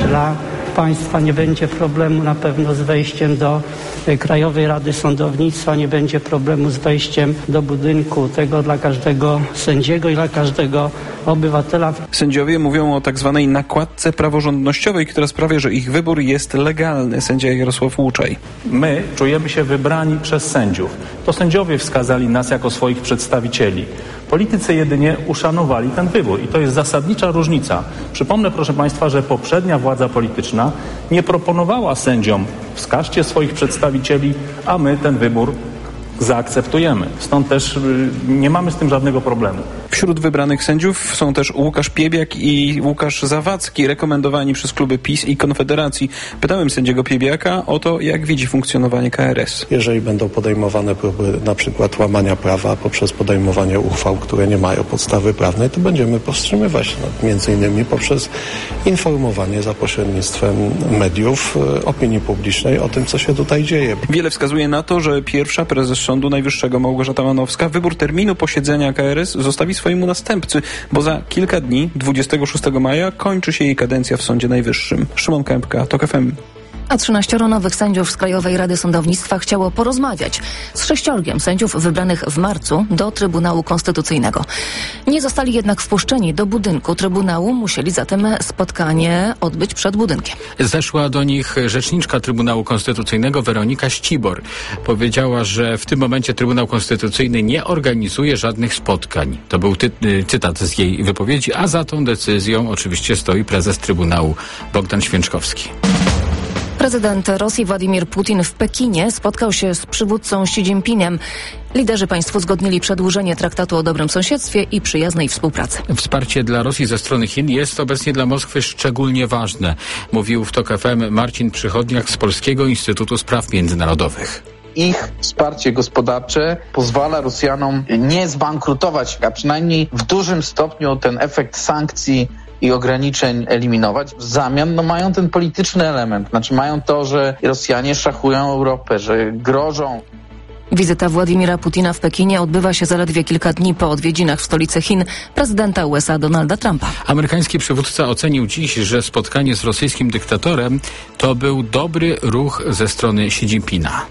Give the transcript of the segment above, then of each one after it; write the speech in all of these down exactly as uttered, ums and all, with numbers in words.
Dla państwa nie będzie problemu na pewno z wejściem do Krajowej Rady Sądownictwa, nie będzie problemu z wejściem do budynku tego dla każdego sędziego i dla każdego obywatela. Sędziowie mówią o tak zwanej nakładce praworządnościowej, która sprawia, że ich wybór jest legalny. Sędzia Jarosław Łuczaj. My czujemy się wybrani przez sędziów. To sędziowie wskazali nas jako swoich przedstawicieli. Politycy jedynie uszanowali ten wybór i to jest zasadnicza różnica. Przypomnę, proszę Państwa, że poprzednia władza polityczna nie proponowała sędziom wskażcie swoich przedstawicieli, a my ten wybór zaakceptujemy. Stąd też nie mamy z tym żadnego problemu. Wśród wybranych sędziów są też Łukasz Piebiak i Łukasz Zawadzki, rekomendowani przez kluby PiS i Konfederacji. Pytałem sędziego Piebiaka o to, jak widzi funkcjonowanie K R S. Jeżeli będą podejmowane próby na przykład łamania prawa poprzez podejmowanie uchwał, które nie mają podstawy prawnej, to będziemy powstrzymywać, no, między innymi poprzez informowanie za pośrednictwem mediów, opinii publicznej o tym, co się tutaj dzieje. Wiele wskazuje na to, że pierwsza prezes Sądu Najwyższego Małgorzata Manowska wybór terminu posiedzenia K R S zostawi swojemu następcy, bo za kilka dni, dwudziestego szóstego maja, kończy się jej kadencja w Sądzie Najwyższym. Szymon Kępka, TOK F M. A trzynaścioro nowych sędziów z Krajowej Rady Sądownictwa chciało porozmawiać z sześciorgiem sędziów wybranych w marcu do Trybunału Konstytucyjnego. Nie zostali jednak wpuszczeni do budynku Trybunału, musieli zatem spotkanie odbyć przed budynkiem. Zeszła do nich rzeczniczka Trybunału Konstytucyjnego Weronika Ścibor. Powiedziała, że w tym momencie Trybunał Konstytucyjny nie organizuje żadnych spotkań. To był ty- cytat z jej wypowiedzi, a za tą decyzją oczywiście stoi prezes Trybunału Bogdan Święczkowski. Prezydent Rosji Władimir Putin w Pekinie spotkał się z przywódcą Xi Jinpingiem. Liderzy państw uzgodnili przedłużenie traktatu o dobrym sąsiedztwie i przyjaznej współpracy. Wsparcie dla Rosji ze strony Chin jest obecnie dla Moskwy szczególnie ważne, mówił w TOK F M Marcin Przychodniak z Polskiego Instytutu Spraw Międzynarodowych. Ich wsparcie gospodarcze pozwala Rosjanom nie zbankrutować, a przynajmniej w dużym stopniu ten efekt sankcji i ograniczeń eliminować. W zamian no, mają ten polityczny element. Znaczy mają to, że Rosjanie szachują Europę, że grożą. Wizyta Władimira Putina w Pekinie odbywa się zaledwie kilka dni po odwiedzinach w stolicy Chin prezydenta U S A Donalda Trumpa. Amerykański przywódca ocenił dziś, że spotkanie z rosyjskim dyktatorem to był dobry ruch ze strony Xi Jinpinga.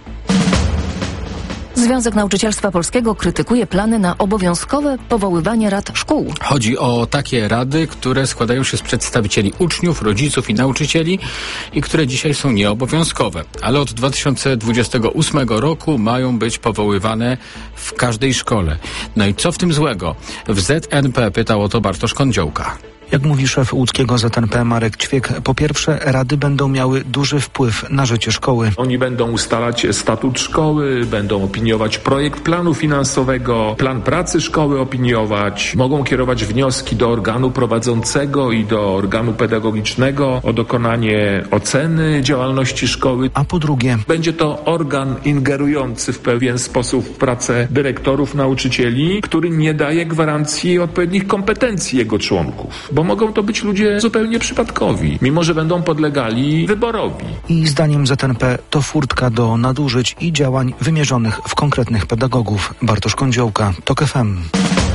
Związek Nauczycielstwa Polskiego krytykuje plany na obowiązkowe powoływanie rad szkół. Chodzi o takie rady, które składają się z przedstawicieli uczniów, rodziców i nauczycieli i które dzisiaj są nieobowiązkowe. Ale od dwa tysiące dwudziestego ósmego roku mają być powoływane w każdej szkole. No i co w tym złego? W Z N P pytał o to Bartosz Kądziołka. Jak mówi szef łódzkiego Z N P Marek Ćwiek, po pierwsze rady będą miały duży wpływ na życie szkoły. Oni będą ustalać statut szkoły, będą opiniować projekt planu finansowego, plan pracy szkoły opiniować, mogą kierować wnioski do organu prowadzącego i do organu pedagogicznego o dokonanie oceny działalności szkoły. A po drugie, będzie to organ ingerujący w pewien sposób w pracę dyrektorów, nauczycieli, który nie daje gwarancji odpowiednich kompetencji jego członków. Bo mogą to być ludzie zupełnie przypadkowi, mimo że będą podlegali wyborowi. I zdaniem Z N P to furtka do nadużyć i działań wymierzonych w konkretnych pedagogów. Bartosz Kądziołka, TOK F M.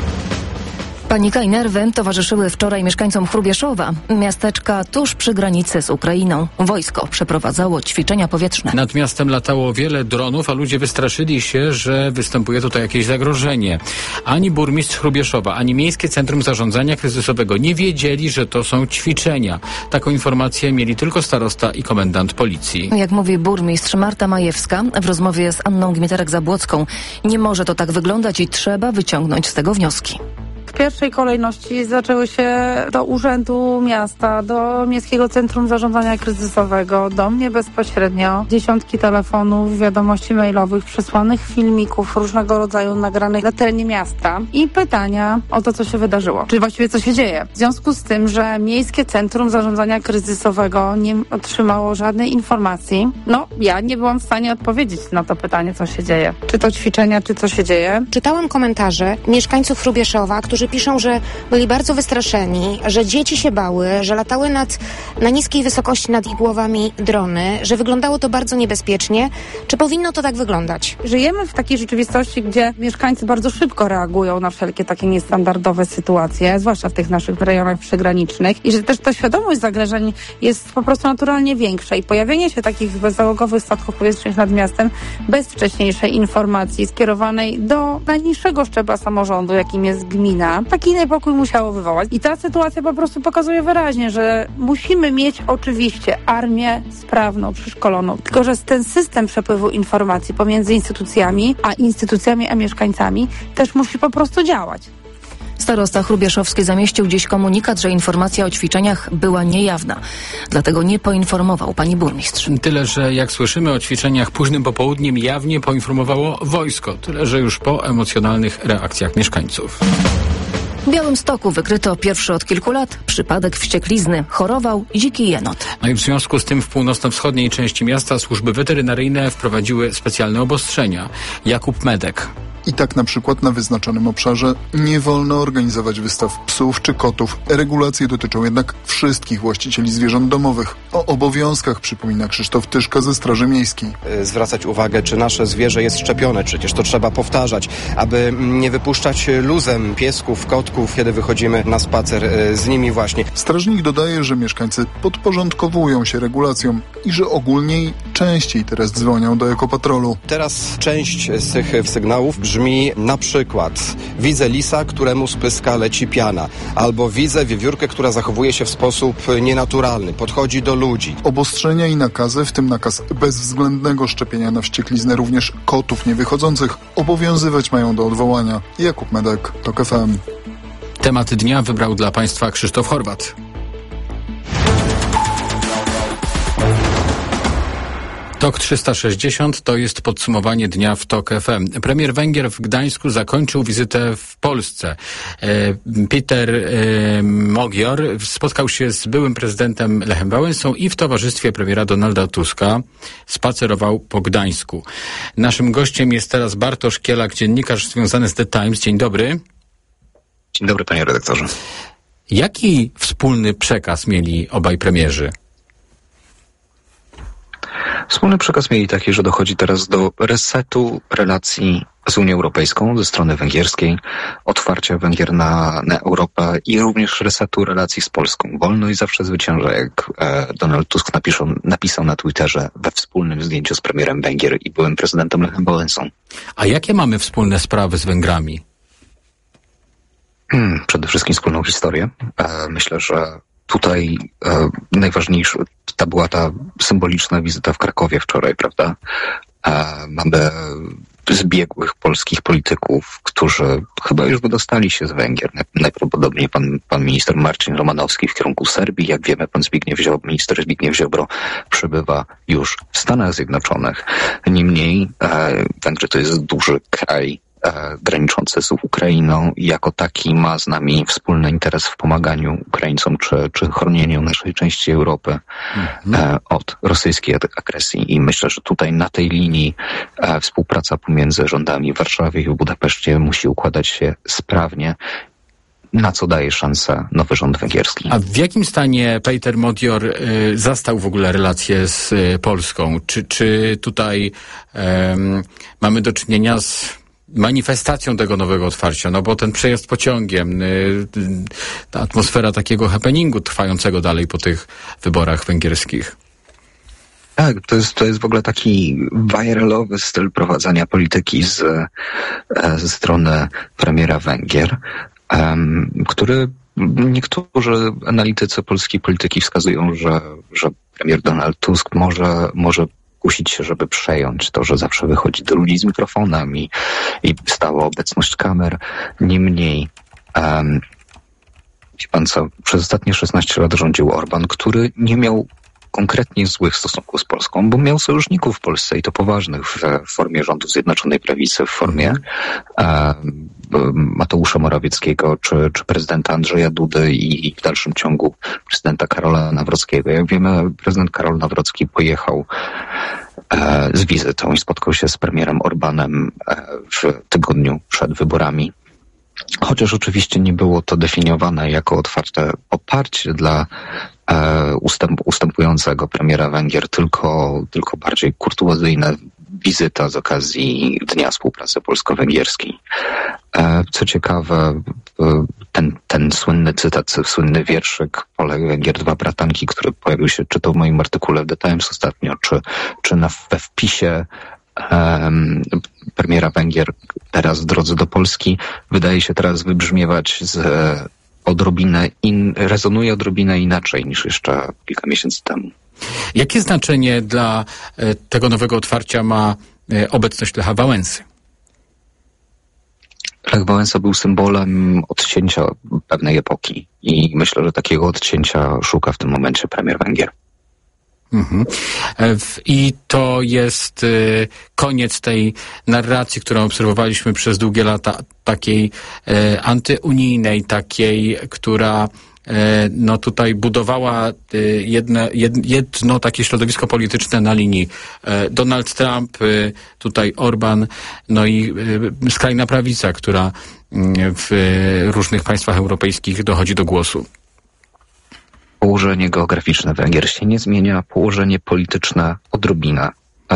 Panika i nerwy towarzyszyły wczoraj mieszkańcom Hrubieszowa, miasteczka tuż przy granicy z Ukrainą. Wojsko przeprowadzało ćwiczenia powietrzne. Nad miastem latało wiele dronów, a ludzie wystraszyli się, że występuje tutaj jakieś zagrożenie. Ani burmistrz Hrubieszowa, ani Miejskie Centrum Zarządzania Kryzysowego nie wiedzieli, że to są ćwiczenia. Taką informację mieli tylko starosta i komendant policji. Jak mówi burmistrz Marta Majewska w rozmowie z Anną Gmiterek-Zabłocką, nie może to tak wyglądać i trzeba wyciągnąć z tego wnioski. W pierwszej kolejności zaczęły się do Urzędu Miasta, do Miejskiego Centrum Zarządzania Kryzysowego, do mnie bezpośrednio. Dziesiątki telefonów, wiadomości mailowych, przesłanych filmików różnego rodzaju nagranych na terenie miasta i pytania o to, co się wydarzyło. Czyli właściwie co się dzieje. W związku z tym, że Miejskie Centrum Zarządzania Kryzysowego nie otrzymało żadnej informacji, no ja nie byłam w stanie odpowiedzieć na to pytanie, co się dzieje. Czy to ćwiczenia, czy co się dzieje. Czytałam komentarze mieszkańców Hrubieszowa, którzy ludzie piszą, że byli bardzo wystraszeni, że dzieci się bały, że latały nad, na niskiej wysokości nad ich głowami drony, że wyglądało to bardzo niebezpiecznie. Czy powinno to tak wyglądać? Żyjemy w takiej rzeczywistości, gdzie mieszkańcy bardzo szybko reagują na wszelkie takie niestandardowe sytuacje, zwłaszcza w tych naszych rejonach przygranicznych i że też ta świadomość zagrożeń jest po prostu naturalnie większa i pojawienie się takich bezzałogowych statków powietrznych nad miastem bez wcześniejszej informacji skierowanej do najniższego szczebla samorządu, jakim jest gmina, taki niepokój musiało wywołać. I ta sytuacja po prostu pokazuje wyraźnie, że musimy mieć oczywiście armię sprawną, przeszkoloną, tylko że ten system przepływu informacji pomiędzy instytucjami, a instytucjami, a mieszkańcami też musi po prostu działać. Starosta Hrubieszowski zamieścił dziś komunikat, że informacja o ćwiczeniach była niejawna. Dlatego nie poinformował pani burmistrz. Tyle, że jak słyszymy o ćwiczeniach późnym popołudniem, jawnie poinformowało wojsko. Tyle, że już po emocjonalnych reakcjach mieszkańców. W Białymstoku wykryto pierwszy od kilku lat przypadek wścieklizny. Chorował dziki jenot. No i w związku z tym w północno-wschodniej części miasta służby weterynaryjne wprowadziły specjalne obostrzenia. Jakub Medek. I tak na przykład na wyznaczonym obszarze nie wolno organizować wystaw psów czy kotów. Regulacje dotyczą jednak wszystkich właścicieli zwierząt domowych. O obowiązkach przypomina Krzysztof Tyszka ze Straży Miejskiej. Zwracać uwagę, czy nasze zwierzę jest szczepione. Przecież to trzeba powtarzać, aby nie wypuszczać luzem piesków, kotków, kiedy wychodzimy na spacer z nimi właśnie. Strażnik dodaje, że mieszkańcy podporządkowują się regulacjom i że ogólniej częściej teraz dzwonią do ekopatrolu. Teraz część z tych sygnałów brzmi na przykład: widzę lisa, któremu z pyska leci piana, albo widzę wiewiórkę, która zachowuje się w sposób nienaturalny, podchodzi do ludzi. Obostrzenia i nakazy, w tym nakaz bezwzględnego szczepienia na wścieklizny również kotów niewychodzących, obowiązywać mają do odwołania. Jakub Medek, TOK F M. Temat dnia wybrał dla państwa Krzysztof Horwat. TOK trzysta sześćdziesiąt to jest podsumowanie dnia w TOK F M. Premier Węgier w Gdańsku zakończył wizytę w Polsce. Peter Magyar spotkał się z byłym prezydentem Lechem Wałęsą i w towarzystwie premiera Donalda Tuska spacerował po Gdańsku. Naszym gościem jest teraz Bartosz Kielak, dziennikarz związany z The Times. Dzień dobry. Dzień dobry, panie redaktorze. Jaki wspólny przekaz mieli obaj premierzy? Wspólny przekaz mieli taki, że dochodzi teraz do resetu relacji z Unią Europejską ze strony węgierskiej, otwarcia Węgier na, na Europę i również resetu relacji z Polską. Wolność zawsze zwycięża, jak e, Donald Tusk napiszą, napisał na Twitterze we wspólnym zdjęciu z premierem Węgier i byłym prezydentem Lechem Wałęsą. A jakie mamy wspólne sprawy z Węgrami? Hmm, przede wszystkim wspólną historię. E, myślę, że tutaj e, najważniejsza ta była ta symboliczna wizyta w Krakowie wczoraj, prawda? E, mamy zbiegłych polskich polityków, którzy chyba już wydostali się z Węgier. Najprawdopodobniej pan, pan minister Marcin Romanowski w kierunku Serbii. Jak wiemy, pan Zbigniew Ziobro, minister Zbigniew Ziobro przebywa już w Stanach Zjednoczonych. Niemniej e, Węgry to jest duży kraj, graniczący z Ukrainą i jako taki ma z nami wspólny interes w pomaganiu Ukraińcom czy, czy chronieniu naszej części Europy mhm. e, od rosyjskiej agresji. I myślę, że tutaj na tej linii e, współpraca pomiędzy rządami w Warszawie i w Budapeszcie musi układać się sprawnie, na co daje szansę nowy rząd węgierski. A w jakim stanie Peter Magyar y, zastał w ogóle relacje z y, Polską? Czy, czy tutaj y, mamy do czynienia z manifestacją tego nowego otwarcia, no bo ten przejazd pociągiem, y, ta atmosfera takiego happeningu trwającego dalej po tych wyborach węgierskich. Tak, to jest, to jest w ogóle taki viralowy styl prowadzenia polityki z, ze strony premiera Węgier, um, który niektórzy analitycy polskiej polityki wskazują, że, że premier Donald Tusk może, może kusić się, żeby przejąć to, że zawsze wychodzi do ludzi z mikrofonem i, i stała obecność kamer. Niemniej, um, wie pan co, przez ostatnie szesnaście lat rządził Orban, który nie miał konkretnie złych stosunków z Polską, bo miał sojuszników w Polsce i to poważnych w, w formie rządu Zjednoczonej Prawicy, w formie um, Mateusza Morawieckiego czy, czy prezydenta Andrzeja Dudy i, i w dalszym ciągu prezydenta Karola Nawrockiego. Jak wiemy, prezydent Karol Nawrocki pojechał e, z wizytą i spotkał się z premierem Orbanem e, w tygodniu przed wyborami chociaż oczywiście nie było to definiowane jako otwarte poparcie dla e, ustęp, ustępującego premiera Węgier, tylko, tylko bardziej kurtuazyjna wizyta z okazji Dnia Współpracy Polsko-Węgierskiej. E, co ciekawe, ten, ten słynny cytat, słynny wierszyk Polek Węgier, dwa bratanki, który pojawił się czy to w moim artykule w The Times ostatnio, czy, czy na, we wpisie um, premiera Węgier teraz w drodze do Polski, wydaje się teraz wybrzmiewać z odrobinę, in, rezonuje odrobinę inaczej niż jeszcze kilka miesięcy temu. Jakie znaczenie dla e, tego nowego otwarcia ma e, obecność Lecha Wałęsy? Lech Wałęsa był symbolem odcięcia pewnej epoki i myślę, że takiego odcięcia szuka w tym momencie premier Węgier. Mhm. I to jest y, koniec tej narracji, którą obserwowaliśmy przez długie lata, takiej y, antyunijnej, takiej, która y, no tutaj budowała y, jedne, jed, jedno takie środowisko polityczne na linii y, Donald Trump, y, tutaj Orban, no i y, skrajna prawica, która y, w y, różnych państwach europejskich dochodzi do głosu. Położenie geograficzne Węgier się nie zmienia, położenie polityczne odrobinę.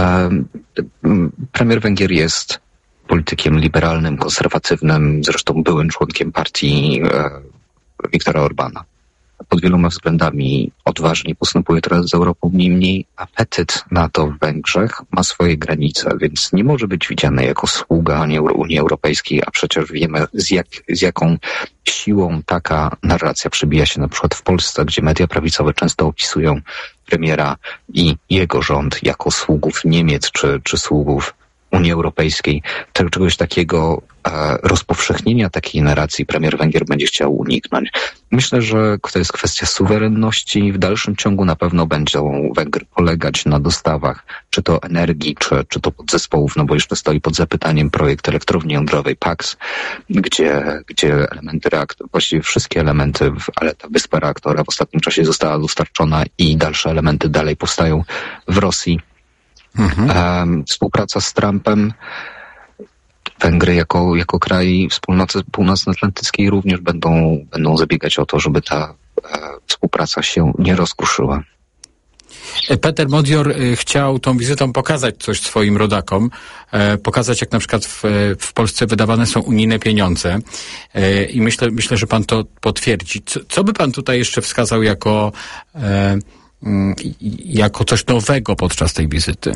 Premier Węgier jest politykiem liberalnym, konserwatywnym, zresztą byłym członkiem partii Viktora Orbana. Pod wieloma względami odważnie postępuje teraz z Europą, niemniej apetyt na to w Węgrzech ma swoje granice, więc nie może być widziany jako sługa Unii Europejskiej, a przecież wiemy z, jak, z jaką siłą taka narracja przebija się na przykład w Polsce, gdzie media prawicowe często opisują premiera i jego rząd jako sługów Niemiec czy, czy sługów Unii Europejskiej. Tego, czegoś takiego, e, rozpowszechnienia takiej narracji premier Węgier będzie chciał uniknąć. Myślę, że to jest kwestia suwerenności. W dalszym ciągu na pewno będą Węgry polegać na dostawach, czy to energii, czy, czy to podzespołów, no bo jeszcze stoi pod zapytaniem projekt elektrowni jądrowej Paks, gdzie, gdzie elementy reaktora, właściwie wszystkie elementy, w, ale ta wyspa reaktora w ostatnim czasie została dostarczona i dalsze elementy dalej powstają w Rosji. Mhm. Um, współpraca z Trumpem, Węgry jako, jako kraj wspólnoty północnoatlantyckiej również będą, będą zabiegać o to, żeby ta e, współpraca się nie rozkruszyła. Peter Modior chciał tą wizytą pokazać coś swoim rodakom, e, pokazać jak na przykład w, w Polsce wydawane są unijne pieniądze e, i myślę, myślę, że pan to potwierdzi. Co, co by pan tutaj jeszcze wskazał jako e, jako coś nowego podczas tej wizyty?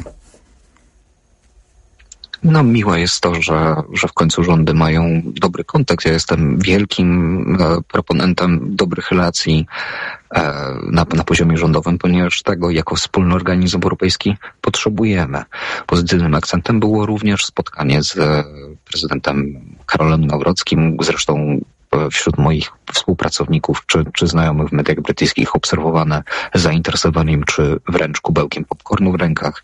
No miłe jest to, że, że w końcu rządy mają dobry kontekst. Ja jestem wielkim e, proponentem dobrych relacji e, na, na poziomie rządowym, ponieważ tego jako wspólny organizm europejski potrzebujemy. Pozytywnym akcentem było również spotkanie z e, prezydentem Karolem Nawrockim, zresztą wśród moich współpracowników czy, czy znajomych w mediach brytyjskich obserwowane zainteresowaniem czy wręcz kubełkiem popcornu w rękach.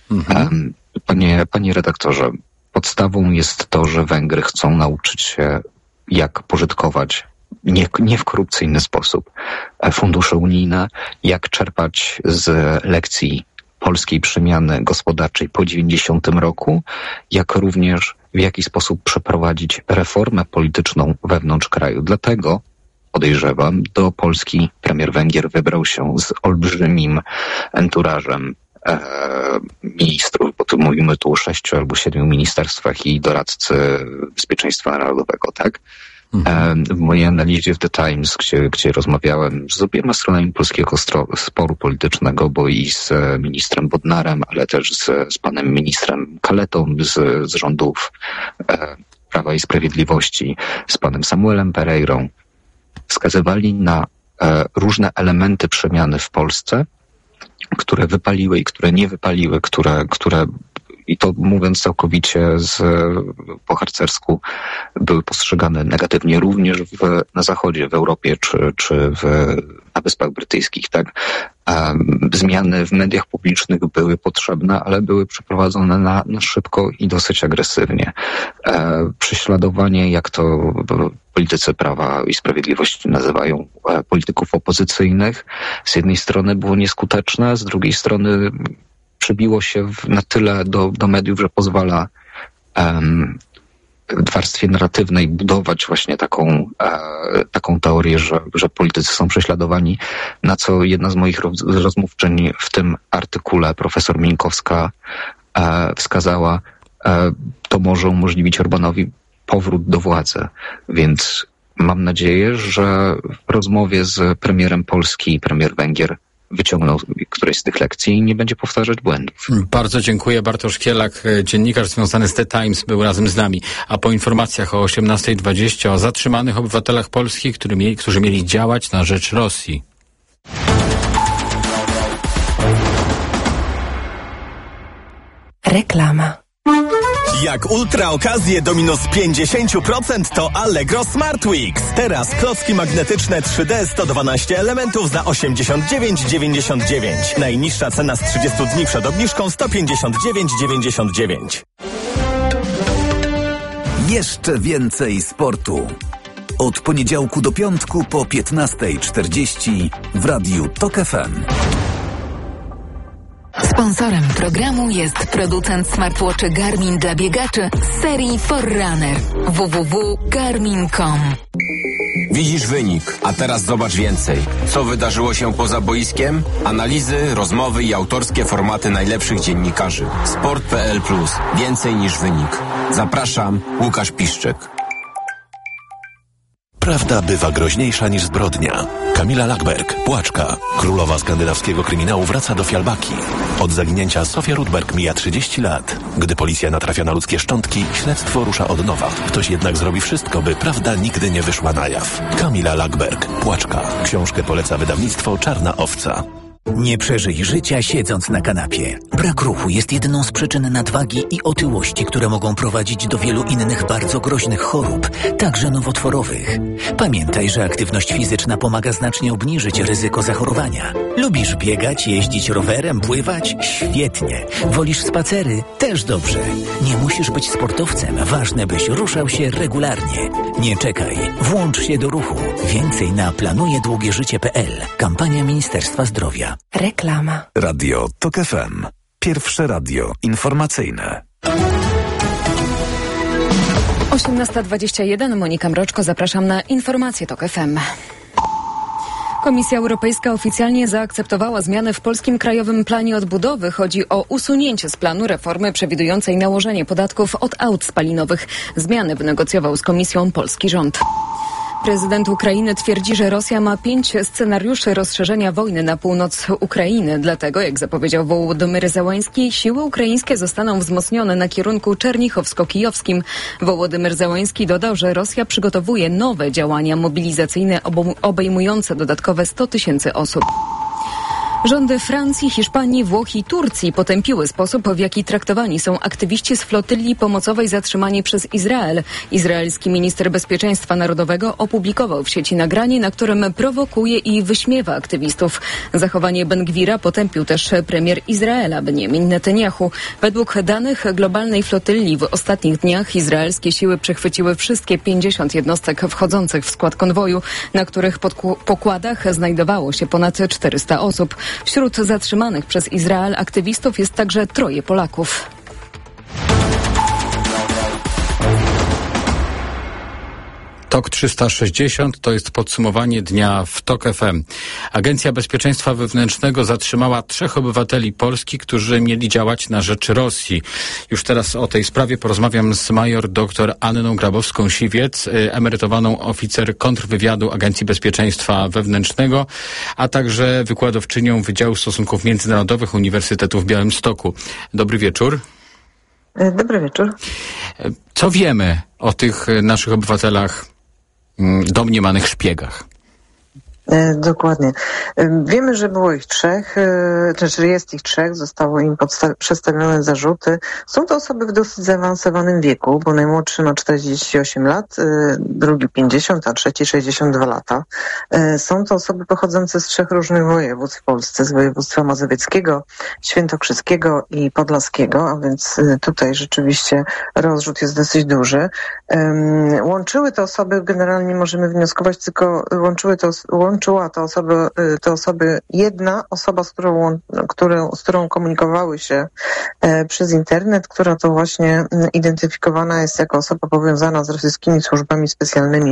Mhm. Panie, panie redaktorze, podstawą jest to, że Węgry chcą nauczyć się, jak pożytkować nie, nie w korupcyjny sposób fundusze unijne, jak czerpać z lekcji polskiej przemiany gospodarczej po dziewięćdziesiątym roku, jak również w jaki sposób przeprowadzić reformę polityczną wewnątrz kraju. Dlatego, podejrzewam, do Polski premier Węgier wybrał się z olbrzymim enturażem e, ministrów, bo tu mówimy tu o sześciu albo siedmiu ministerstwach i doradcy bezpieczeństwa narodowego, tak? Mhm. W mojej analizie w The Times, gdzie, gdzie rozmawiałem z obiema stronami polskiego stro, sporu politycznego, bo i z ministrem Bodnarem, ale też z, z panem ministrem Kaletą z, z rządów e, Prawa i Sprawiedliwości, z panem Samuelem Pereirą, wskazywali na e, różne elementy przemiany w Polsce, które wypaliły i które nie wypaliły, które, które i to mówiąc całkowicie z, po harcersku, były postrzegane negatywnie również w, na Zachodzie, w Europie czy, czy w, na Wyspach Brytyjskich. Tak? Um, zmiany w mediach publicznych były potrzebne, ale były przeprowadzone na, na szybko i dosyć agresywnie. E, prześladowanie, jak to politycy Prawa i Sprawiedliwości nazywają, e, polityków opozycyjnych, z jednej strony było nieskuteczne, z drugiej strony przebiło się w, na tyle do, do mediów, że pozwala um, w warstwie narratywnej budować właśnie taką, e, taką teorię, że, że politycy są prześladowani, na co jedna z moich roz, rozmówczyń w tym artykule, profesor Mińkowska, e, wskazała, e, to może umożliwić Orbánowi powrót do władzy. Więc mam nadzieję, że w rozmowie z premierem Polski, premier Węgier wyciągnął któreś z tych lekcji i nie będzie powtarzać błędów. Bardzo dziękuję. Bartosz Kielak, dziennikarz związany z The Times, był razem z nami. A po informacjach o osiemnasta dwadzieścia o zatrzymanych obywatelach Polski, którzy mieli, którzy mieli działać na rzecz Rosji. Reklama. Jak ultra okazje do minus pięćdziesiąt procent to Allegro Smart Weeks. Teraz klocki magnetyczne trzy D sto dwanaście elementów za osiemdziesiąt dziewięć dziewięćdziesiąt dziewięć. Najniższa cena z trzydziestu dni przed obniżką sto pięćdziesiąt dziewięć dziewięćdziesiąt dziewięć. Jeszcze więcej sportu. Od poniedziałku do piątku po piętnasta czterdzieści w Radiu Tok F M. Sponsorem programu jest producent smartwatchy Garmin dla biegaczy z serii Forerunner. w w w kropka garmin kropka com. Widzisz wynik, a teraz zobacz więcej. Co wydarzyło się poza boiskiem? Analizy, rozmowy i autorskie formaty najlepszych dziennikarzy. sport kropka p l plus. Więcej niż wynik. Zapraszam, Łukasz Piszczek. Prawda bywa groźniejsza niż zbrodnia. Kamila Lackberg, Płaczka, królowa skandynawskiego kryminału, wraca do Fialbaki. Od zaginięcia Sofia Rudberg mija trzydzieści lat. Gdy policja natrafia na ludzkie szczątki, śledztwo rusza od nowa. Ktoś jednak zrobi wszystko, by prawda nigdy nie wyszła na jaw. Kamila Lackberg, Płaczka. Książkę poleca wydawnictwo Czarna Owca. Nie przeżyj życia siedząc na kanapie. Brak ruchu jest jedną z przyczyn nadwagi i otyłości, które mogą prowadzić do wielu innych bardzo groźnych chorób, także nowotworowych. Pamiętaj, że aktywność fizyczna pomaga znacznie obniżyć ryzyko zachorowania. Lubisz biegać, jeździć rowerem, pływać? Świetnie. Wolisz spacery? Też dobrze. Nie musisz być sportowcem, ważne byś ruszał się regularnie. Nie czekaj, włącz się do ruchu. Więcej na planuje długie życie kropka p l. Kampania Ministerstwa Zdrowia. Reklama. Radio Tok F M. Pierwsze radio informacyjne. osiemnasta dwadzieścia jeden, Monika Mroczko, zapraszam na informacje Tok F M. Komisja Europejska oficjalnie zaakceptowała zmiany w Polskim Krajowym Planie Odbudowy. Chodzi o usunięcie z planu reformy przewidującej nałożenie podatków od aut spalinowych. Zmiany wynegocjował z Komisją polski rząd. Prezydent Ukrainy twierdzi, że Rosja ma pięć scenariuszy rozszerzenia wojny na północ Ukrainy. Dlatego, jak zapowiedział Wołodymyr Zełański, siły ukraińskie zostaną wzmocnione na kierunku czernichowsko-kijowskim. Wołodymyr Zełański dodał, że Rosja przygotowuje nowe działania mobilizacyjne obejmujące dodatkowe sto tysięcy osób. Rządy Francji, Hiszpanii, Włoch i Turcji potępiły sposób, w jaki traktowani są aktywiści z flotyli pomocowej zatrzymani przez Izrael. Izraelski minister bezpieczeństwa narodowego opublikował w sieci nagranie, na którym prowokuje i wyśmiewa aktywistów. Zachowanie Ben-Gwira potępił też premier Izraela, Benjamin Netanyahu. Według danych globalnej flotyli w ostatnich dniach izraelskie siły przechwyciły wszystkie pięćdziesiąt jednostek wchodzących w skład konwoju, na których pokładach znajdowało się ponad czterysta osób. Wśród zatrzymanych przez Izrael aktywistów jest także troje Polaków. Tok trzysta sześćdziesiąt to jest podsumowanie dnia w Tok F M. Agencja Bezpieczeństwa Wewnętrznego zatrzymała trzech obywateli Polski, którzy mieli działać na rzecz Rosji. Już teraz o tej sprawie porozmawiam z major dr Anną Grabowską-Siwiec, emerytowaną oficer kontrwywiadu Agencji Bezpieczeństwa Wewnętrznego, a także wykładowczynią Wydziału Stosunków Międzynarodowych Uniwersytetu w Białymstoku. Dobry wieczór. Dobry wieczór. Co wiemy o tych naszych obywatelach, domniemanych szpiegach? Dokładnie. Wiemy, że było ich trzech, znaczy jest ich trzech, zostało im podsta- przedstawione zarzuty. Są to osoby w dosyć zaawansowanym wieku, bo najmłodszy ma czterdzieści osiem lat, drugi pięćdziesiąt, a trzeci sześćdziesiąt dwa lata. Są to osoby pochodzące z trzech różnych województw w Polsce, z województwa mazowieckiego, świętokrzyskiego i podlaskiego, a więc tutaj rzeczywiście rozrzut jest dosyć duży. Łączyły te osoby, generalnie możemy wnioskować, tylko łączyły to, łączyła te osoby, te osoby jedna osoba, z którą, którą, z którą komunikowały się przez internet, która to właśnie identyfikowana jest jako osoba powiązana z rosyjskimi służbami specjalnymi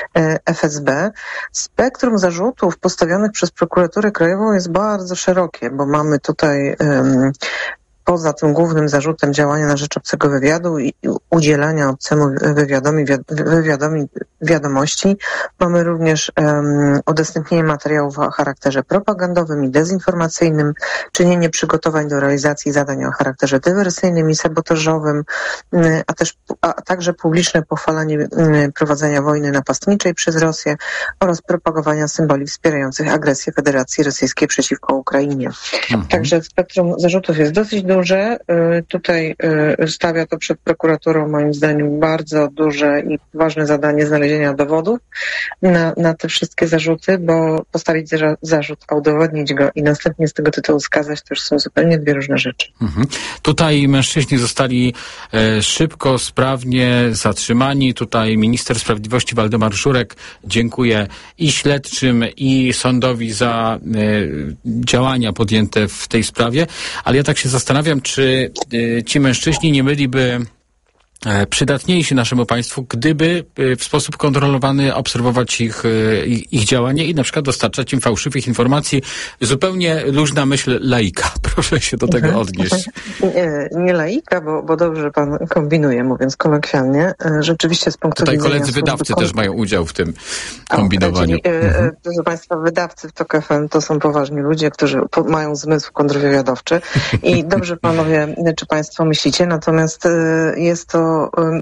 F S B. Spektrum zarzutów postawionych przez prokuraturę krajową jest bardzo szerokie, bo mamy tutaj um, poza tym głównym zarzutem działania na rzecz obcego wywiadu i udzielania obcemu wywiadomi, wywiadomi wiadomości, mamy też um, udostępnienie materiałów o charakterze propagandowym i dezinformacyjnym, czynienie przygotowań do realizacji zadań o charakterze dywersyjnym i sabotażowym, a, też, a także publiczne pochwalanie prowadzenia wojny napastniczej przez Rosję oraz propagowania symboli wspierających agresję Federacji Rosyjskiej przeciwko Ukrainie. Mhm. Także spektrum zarzutów jest dosyć duże. Tutaj stawia to przed prokuraturą moim zdaniem bardzo duże i ważne zadanie znalezienia dowodów na, na te wszystkie zarzuty, bo postawić zarzut, a udowodnić go i następnie z tego tytułu skazać, to już są zupełnie dwie różne rzeczy. Mhm. Tutaj mężczyźni zostali e, szybko, sprawnie zatrzymani. Tutaj minister sprawiedliwości Waldemar Żurek dziękuję i śledczym, i sądowi za e, działania podjęte w tej sprawie, ale ja tak się zastanawiam, czy e, ci mężczyźni nie byliby przydatniejsi naszemu państwu, gdyby w sposób kontrolowany obserwować ich, ich, ich działanie i na przykład dostarczać im fałszywych informacji. Zupełnie luźna myśl laika. Proszę się do tego odnieść. Nie, nie laika, bo, bo dobrze pan kombinuje, mówiąc kolokwialnie. Rzeczywiście z punktu Tutaj widzenia... koledzy wydawcy też mają udział w tym kombinowaniu. A, czyli, mhm. Proszę państwa, wydawcy w TOK F M to są poważni ludzie, którzy mają zmysł kontrwywiadowczy i dobrze panowie, czy państwo myślicie, natomiast jest to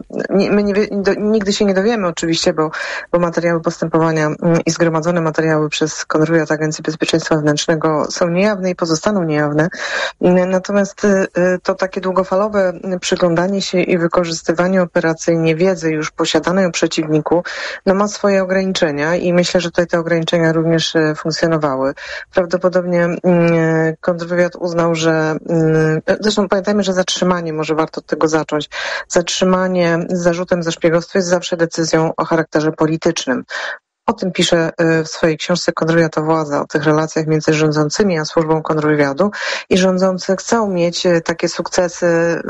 My nie, do, nigdy się nie dowiemy oczywiście, bo, bo materiały postępowania i zgromadzone materiały przez kontrwywiad Agencji Bezpieczeństwa Wewnętrznego są niejawne i pozostaną niejawne. Natomiast to takie długofalowe przyglądanie się i wykorzystywanie operacyjnie wiedzy już posiadanej o przeciwniku no ma swoje ograniczenia i myślę, że tutaj te ograniczenia również funkcjonowały. Prawdopodobnie kontrwywiad uznał, że zresztą pamiętajmy, że zatrzymanie, może warto od tego zacząć, zatrzymanie z zarzutem za szpiegostwo jest zawsze decyzją o charakterze politycznym. O tym pisze w swojej książce Kontrwywiad to władza, o tych relacjach między rządzącymi a służbą kontrwywiadu i rządzący chcą mieć takie sukcesy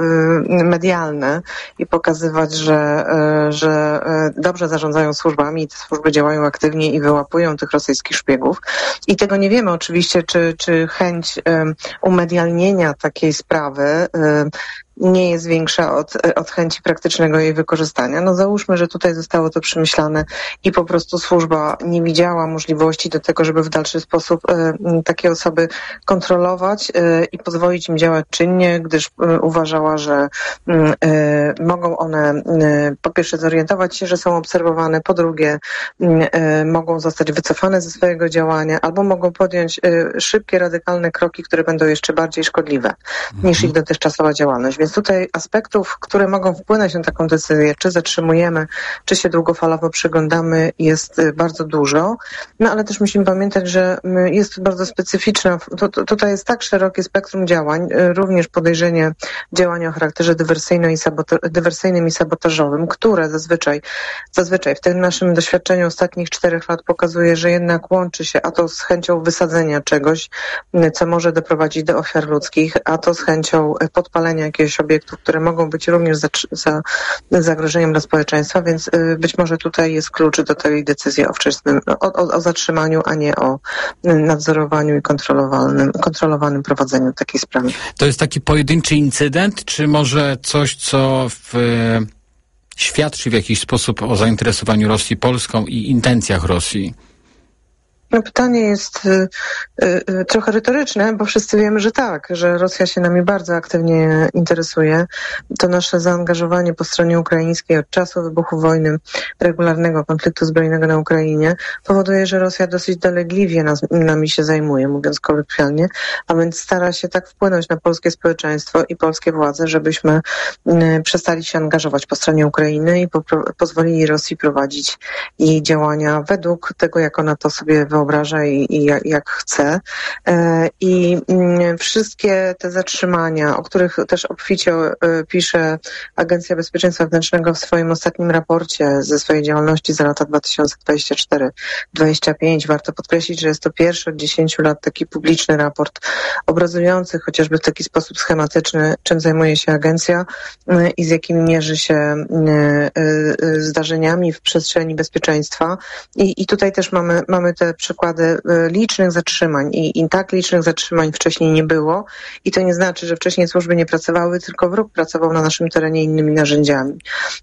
medialne i pokazywać, że, że dobrze zarządzają służbami i te służby działają aktywnie i wyłapują tych rosyjskich szpiegów. I tego nie wiemy oczywiście, czy, czy chęć umedialnienia takiej sprawy nie jest większa od, od chęci praktycznego jej wykorzystania. No załóżmy, że tutaj zostało to przemyślane i po prostu służba nie widziała możliwości do tego, żeby w dalszy sposób e, takie osoby kontrolować e, i pozwolić im działać czynnie, gdyż e, uważała, że e, mogą one e, po pierwsze zorientować się, że są obserwowane, po drugie e, mogą zostać wycofane ze swojego działania albo mogą podjąć e, szybkie, radykalne kroki, które będą jeszcze bardziej szkodliwe mhm. niż ich dotychczasowa działalność. Więc tutaj aspektów, które mogą wpłynąć na taką decyzję, czy zatrzymujemy, czy się długofalowo przyglądamy, jest bardzo dużo. No ale też musimy pamiętać, że jest to bardzo specyficzna, to, to, tutaj jest tak szerokie spektrum działań, również podejrzenie działania o charakterze dywersyjnym i, sabota, dywersyjnym i sabotażowym, które zazwyczaj, zazwyczaj w tym naszym doświadczeniu ostatnich czterech lat pokazuje, że jednak łączy się, a to z chęcią wysadzenia czegoś, co może doprowadzić do ofiar ludzkich, a to z chęcią podpalenia jakiegoś obiektów, które mogą być również za, za zagrożeniem dla społeczeństwa, więc y, być może tutaj jest klucz do tej decyzji o wczesnym, o, o, o zatrzymaniu, a nie o nadzorowaniu i kontrolowanym, kontrolowanym prowadzeniu takiej sprawy. To jest taki pojedynczy incydent, czy może coś, co w, y, świadczy w jakiś sposób o zainteresowaniu Rosji Polską i intencjach Rosji? No pytanie jest y, y, trochę retoryczne, bo wszyscy wiemy, że tak, że Rosja się nami bardzo aktywnie interesuje. To nasze zaangażowanie po stronie ukraińskiej od czasu wybuchu wojny, regularnego konfliktu zbrojnego na Ukrainie powoduje, że Rosja dosyć dolegliwie nas, nami się zajmuje, mówiąc kolokwialnie, a więc stara się tak wpłynąć na polskie społeczeństwo i polskie władze, żebyśmy y, przestali się angażować po stronie Ukrainy i popro- pozwolili Rosji prowadzić jej działania według tego, jak ona to sobie wyobraża. wyobraża i, i jak, jak chce. I wszystkie te zatrzymania, o których też obficie pisze Agencja Bezpieczeństwa Wewnętrznego w swoim ostatnim raporcie ze swojej działalności za lata dwa tysiące dwudziesty czwarty do dwudziestego piątego. Warto podkreślić, że jest to pierwszy od dziesięciu lat taki publiczny raport obrazujący chociażby w taki sposób schematyczny, czym zajmuje się agencja i z jakimi mierzy się zdarzeniami w przestrzeni bezpieczeństwa. I, i tutaj też mamy, mamy te przykłady licznych zatrzymań I, i tak licznych zatrzymań wcześniej nie było i to nie znaczy, że wcześniej służby nie pracowały, tylko wróg pracował na naszym terenie innymi narzędziami.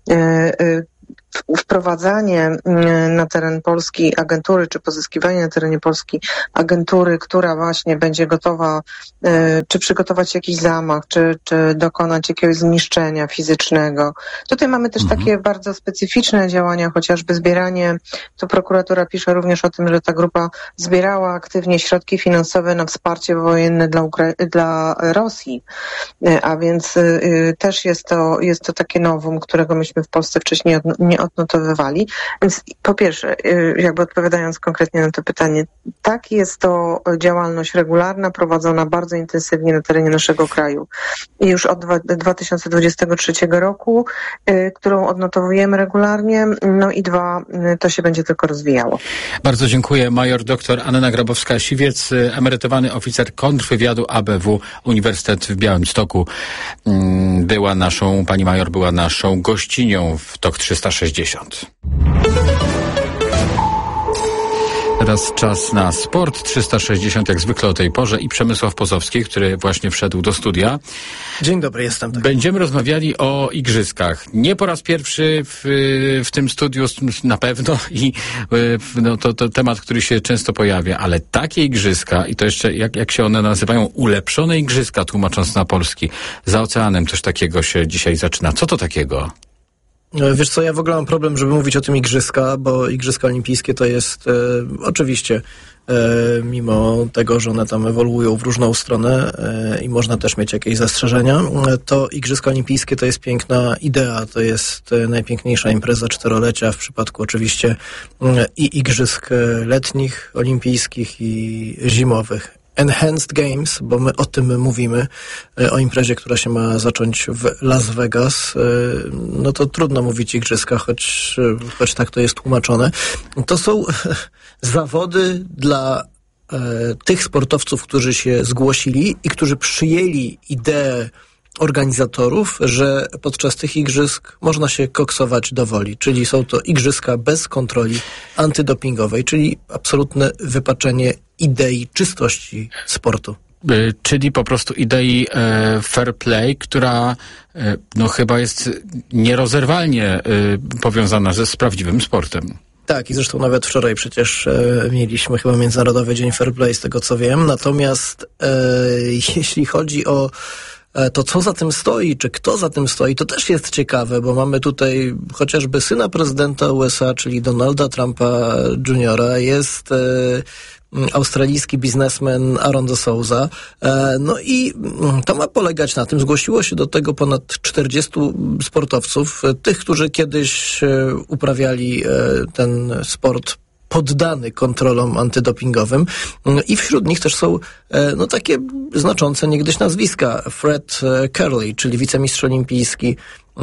Wprowadzanie na teren Polski agentury, czy pozyskiwanie na terenie Polski agentury, która właśnie będzie gotowa, czy przygotować jakiś zamach, czy, czy dokonać jakiegoś zniszczenia fizycznego. Tutaj mamy też mhm. takie bardzo specyficzne działania, chociażby zbieranie, to prokuratura pisze również o tym, że ta grupa zbierała aktywnie środki finansowe na wsparcie wojenne dla, Ukra- dla Rosji, a więc y, też jest to, jest to takie nowum, którego myśmy w Polsce wcześniej od, nie odnotowywali. Więc po pierwsze, jakby odpowiadając konkretnie na to pytanie, tak, jest to działalność regularna, prowadzona bardzo intensywnie na terenie naszego kraju. I już od dwa tysiące dwudziestego trzeciego roku, którą odnotowujemy regularnie, no i dwa, to się będzie tylko rozwijało. Bardzo dziękuję. Major doktor Anna Grabowska-Siwiec, emerytowany oficer kontrwywiadu A B W, Uniwersytet w Białymstoku, była naszą, pani major była naszą gościnią w Tok trzysta sześćdziesiąt. Teraz czas na sport. trzysta sześćdziesiąt jak zwykle o tej porze i Przemysław Pozowski, który właśnie wszedł do studia. Dzień dobry, jestem. Tak. Będziemy rozmawiali o igrzyskach. Nie po raz pierwszy w, w tym studiu na pewno i no, to, to temat, który się często pojawia, ale takie igrzyska i to jeszcze jak, jak się one nazywają, ulepszone igrzyska, tłumacząc na polski, za oceanem coś takiego się dzisiaj zaczyna. Co to takiego? Wiesz co, ja w ogóle mam problem, żeby mówić o tym igrzyska, bo igrzyska olimpijskie to jest e, oczywiście, e, mimo tego, że one tam ewoluują w różną stronę e, i można też mieć jakieś zastrzeżenia, e, to igrzyska olimpijskie to jest piękna idea, to jest e, najpiękniejsza impreza czterolecia w przypadku oczywiście e, i igrzysk letnich, olimpijskich i zimowych. Enhanced Games, bo my o tym mówimy, o imprezie, która się ma zacząć w Las Vegas. No to trudno mówić igrzyska, choć, choć tak to jest tłumaczone. To są zawody dla e, tych sportowców, którzy się zgłosili i którzy przyjęli ideę organizatorów, że podczas tych igrzysk można się koksować do woli, czyli są to igrzyska bez kontroli antydopingowej, czyli absolutne wypaczenie idei czystości sportu. Czyli po prostu idei e, fair play, która e, no chyba jest nierozerwalnie e, powiązana ze, z prawdziwym sportem. Tak, i zresztą nawet wczoraj przecież e, mieliśmy chyba Międzynarodowy Dzień Fair Play, z tego co wiem. Natomiast e, jeśli chodzi o to, co za tym stoi, czy kto za tym stoi, to też jest ciekawe, bo mamy tutaj chociażby syna prezydenta U S A, czyli Donalda Trumpa juniora, jest e, australijski biznesmen Aaron de Souza. E, no i to ma polegać na tym, zgłosiło się do tego ponad czterdziestu sportowców, tych, którzy kiedyś e, uprawiali e, ten sport poddany kontrolom antydopingowym i wśród nich też są no takie znaczące niegdyś nazwiska. Fred Kerley, czyli wicemistrz olimpijski,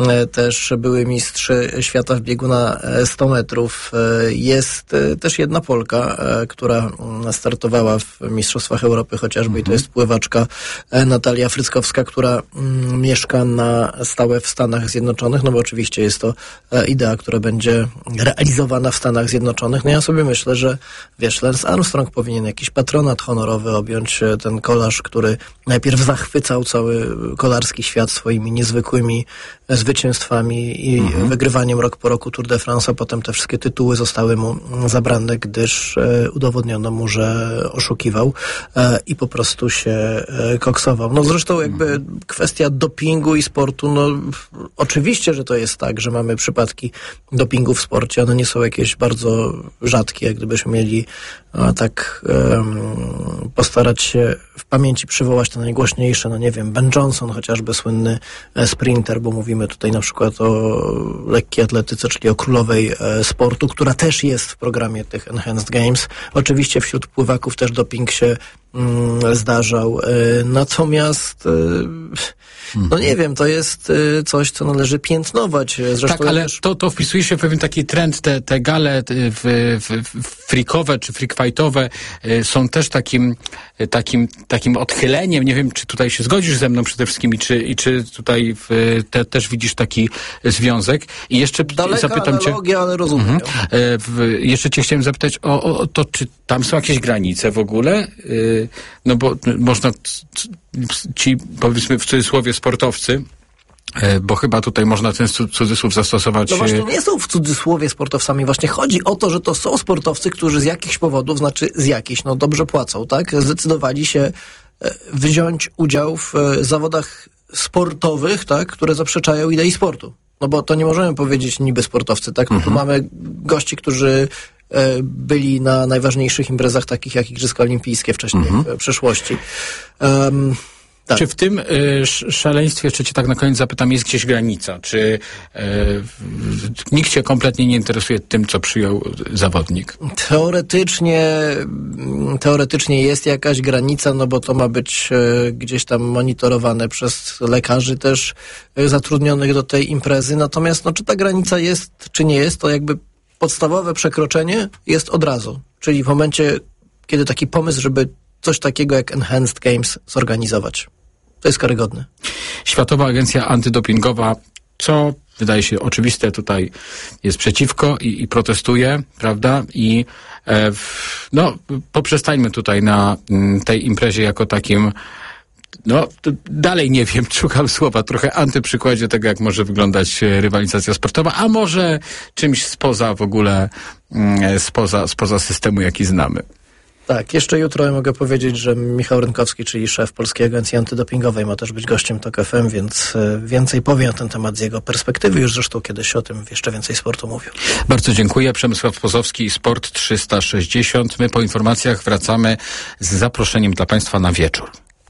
też były mistrz świata w biegu na sto metrów. Jest też jedna Polka, która startowała w Mistrzostwach Europy chociażby, i to jest pływaczka Natalia Fryckowska, która mieszka na stałe w Stanach Zjednoczonych, no bo oczywiście jest to idea, która będzie realizowana w Stanach Zjednoczonych. No ja sobie myślę, że wiesz, Lance Armstrong powinien jakiś patronat honorowy objąć, ten kolarz, który najpierw zachwycał cały kolarski świat swoimi niezwykłymi zwycięstwami i mhm. wygrywaniem rok po roku Tour de France, a potem te wszystkie tytuły zostały mu zabrane, gdyż e, udowodniono mu, że oszukiwał e, i po prostu się e, koksował. No zresztą jakby mhm. kwestia dopingu i sportu, no oczywiście, że to jest tak, że mamy przypadki dopingu w sporcie, one nie są jakieś bardzo rzadkie, jak gdybyśmy mieli a, tak e, postarać się w pamięci przywołać te najgłośniejsze, no nie wiem, Ben Johnson, chociażby słynny sprinter, bo mówimy tutaj na przykład o lekkiej atletyce, czyli o królowej sportu, która też jest w programie tych Enhanced Games. Oczywiście wśród pływaków też doping się mm, zdarzał. Natomiast no nie wiem, to jest coś, co należy piętnować. Zresztą tak, ale też... to, to wpisuje się w pewien taki trend, te, te gale w, w, w freakowe czy freakfightowe są też takim, takim, takim odchyleniem. Nie wiem, czy tutaj się zgodzisz ze mną przede wszystkim i czy, i czy tutaj w, te, też widzisz taki związek. I jeszcze Daleka zapytam analogia, cię... ale rozumiem. Mhm. W, jeszcze cię chciałem zapytać o, o to, czy tam są jakieś granice w ogóle? No bo można ci, powiedzmy w cudzysłowie, sportowcy, bo chyba tutaj można ten cudzysłów zastosować. No właśnie nie są w cudzysłowie sportowcami. Właśnie chodzi o to, że to są sportowcy, którzy z jakichś powodów, znaczy z jakichś, no dobrze płacą, tak? Zdecydowali się wziąć udział w zawodach sportowych, tak? Które zaprzeczają idei sportu. No bo to nie możemy powiedzieć niby sportowcy, tak? No, mhm. Tu mamy gości, którzy byli na najważniejszych imprezach, takich jak Igrzyska Olimpijskie wcześniej, mhm. w przeszłości. Um, Tak. Czy w tym y, szaleństwie, jeszcze cię tak na koniec zapytam, jest gdzieś granica? Czy y, nikt się kompletnie nie interesuje tym, co przyjął zawodnik? Teoretycznie, teoretycznie jest jakaś granica, no bo to ma być y, gdzieś tam monitorowane przez lekarzy też y, zatrudnionych do tej imprezy. Natomiast no, czy ta granica jest, czy nie jest, to jakby podstawowe przekroczenie jest od razu. Czyli w momencie, kiedy taki pomysł, żeby coś takiego jak Enhanced Games zorganizować. To jest karygodne. Światowa Agencja Antydopingowa, co wydaje się oczywiste, tutaj jest przeciwko i, i protestuje, prawda? I e, no, poprzestańmy tutaj na m, tej imprezie jako takim, no, dalej nie wiem, szukam słowa, trochę antyprzykładzie tego, jak może wyglądać rywalizacja sportowa, a może czymś spoza w ogóle, m, spoza, spoza systemu, jaki znamy. Tak, jeszcze jutro mogę powiedzieć, że Michał Rynkowski, czyli szef Polskiej Agencji Antydopingowej, ma też być gościem Tok F M, więc więcej powie na ten temat z jego perspektywy. Już zresztą kiedyś o tym jeszcze więcej sportu mówił. Bardzo dziękuję. Przemysław Pozowski, Sport trzysta sześćdziesiąt. My po informacjach wracamy z zaproszeniem dla Państwa na wieczór.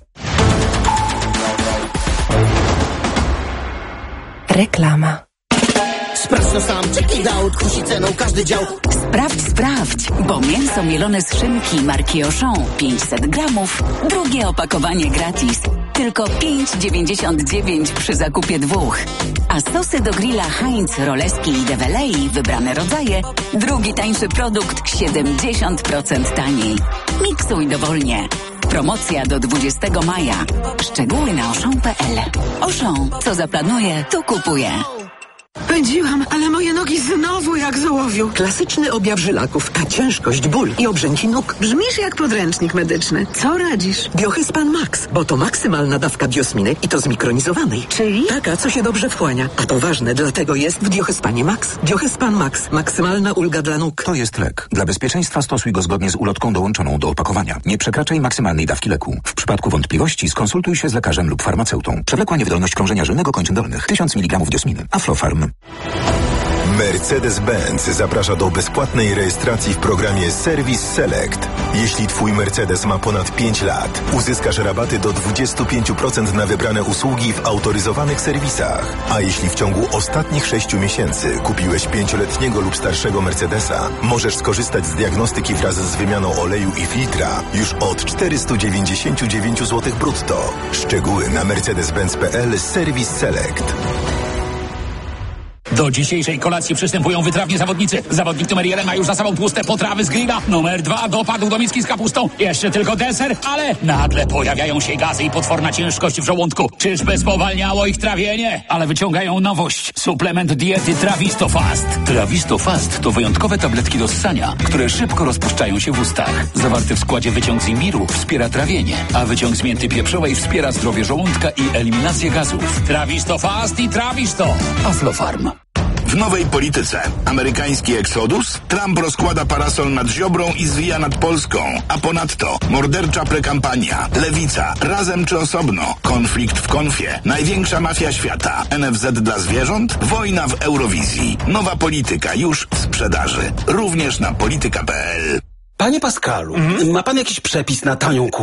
Reklama. Sprawdź to sam, check it out, kusi ceną każdy dział. Sprawdź, sprawdź, bo mięso mielone z szynki marki Auchan pięćset gramów, drugie opakowanie gratis. Tylko pięć dziewięćdziesiąt dziewięć przy zakupie dwóch. A sosy do grilla Heinz, Roleski i Develei, wybrane rodzaje, drugi tańszy produkt siedemdziesiąt procent taniej. Miksuj dowolnie. Promocja do dwudziestego maja. Szczegóły na auchan kropka p l. Auchan, co zaplanuje, to kupuje. Pędziłam, ale moje nogi znowu jak z ołowiu. Klasyczny objaw żylaków, a ciężkość, ból i obrzęki nóg. Brzmisz jak podręcznik medyczny. Co radzisz? Biohyspan Max, bo to maksymalna dawka biosminy i to zmikronizowanej. Czyli? Taka, co się dobrze wchłania. A to ważne, dlatego jest w Biohyspanie Max. Biohyspan Max. Maksymalna ulga dla nóg. To jest lek. Dla bezpieczeństwa stosuj go zgodnie z ulotką dołączoną do opakowania. Nie przekraczaj maksymalnej dawki leku. W przypadku wątpliwości skonsultuj się z lekarzem lub farmaceutą. Przewlekła niewydolność krążenia żylnego kończyn dolnych. tysiąc miligramów diosminy. Aflofarm. Mercedes-Benz zaprasza do bezpłatnej rejestracji w programie Service Select. Jeśli Twój Mercedes ma ponad pięć lat, uzyskasz rabaty do dwadzieścia pięć procent na wybrane usługi w autoryzowanych serwisach. A jeśli w ciągu ostatnich sześciu miesięcy kupiłeś pięcioletniego lub starszego Mercedesa, możesz skorzystać z diagnostyki wraz z wymianą oleju i filtra już od czterysta dziewięćdziesiąt dziewięć złotych brutto. Szczegóły na mercedes benz kropka p l Service Select. Do dzisiejszej kolacji przystępują wytrawni zawodnicy. Zawodnik numer jeden ma już za sobą tłuste potrawy z grilla. Numer dwa dopadł do miski z kapustą. Jeszcze tylko deser, ale nagle pojawiają się gazy i potworna ciężkość w żołądku. Czyżby spowalniało ich trawienie? Ale wyciągają nowość. Suplement diety Trawisto Fast. Trawisto Fast to wyjątkowe tabletki do ssania, które szybko rozpuszczają się w ustach. Zawarty w składzie wyciąg z imbiru wspiera trawienie, a wyciąg z mięty pieprzowej wspiera zdrowie żołądka i eliminację gazów. Trawisto Fast i Trawisto. Aflofarm. W nowej polityce. Amerykański eksodus, Trump rozkłada parasol nad Ziobrą i zwija nad Polską. A ponadto mordercza prekampania, lewica, razem czy osobno, konflikt w konfie, największa mafia świata, N F Z dla zwierząt, wojna w Eurowizji. Nowa polityka już w sprzedaży. Również na polityka kropka p l. Panie Pascalu, mm? ma pan jakiś przepis na tanią kuchnię?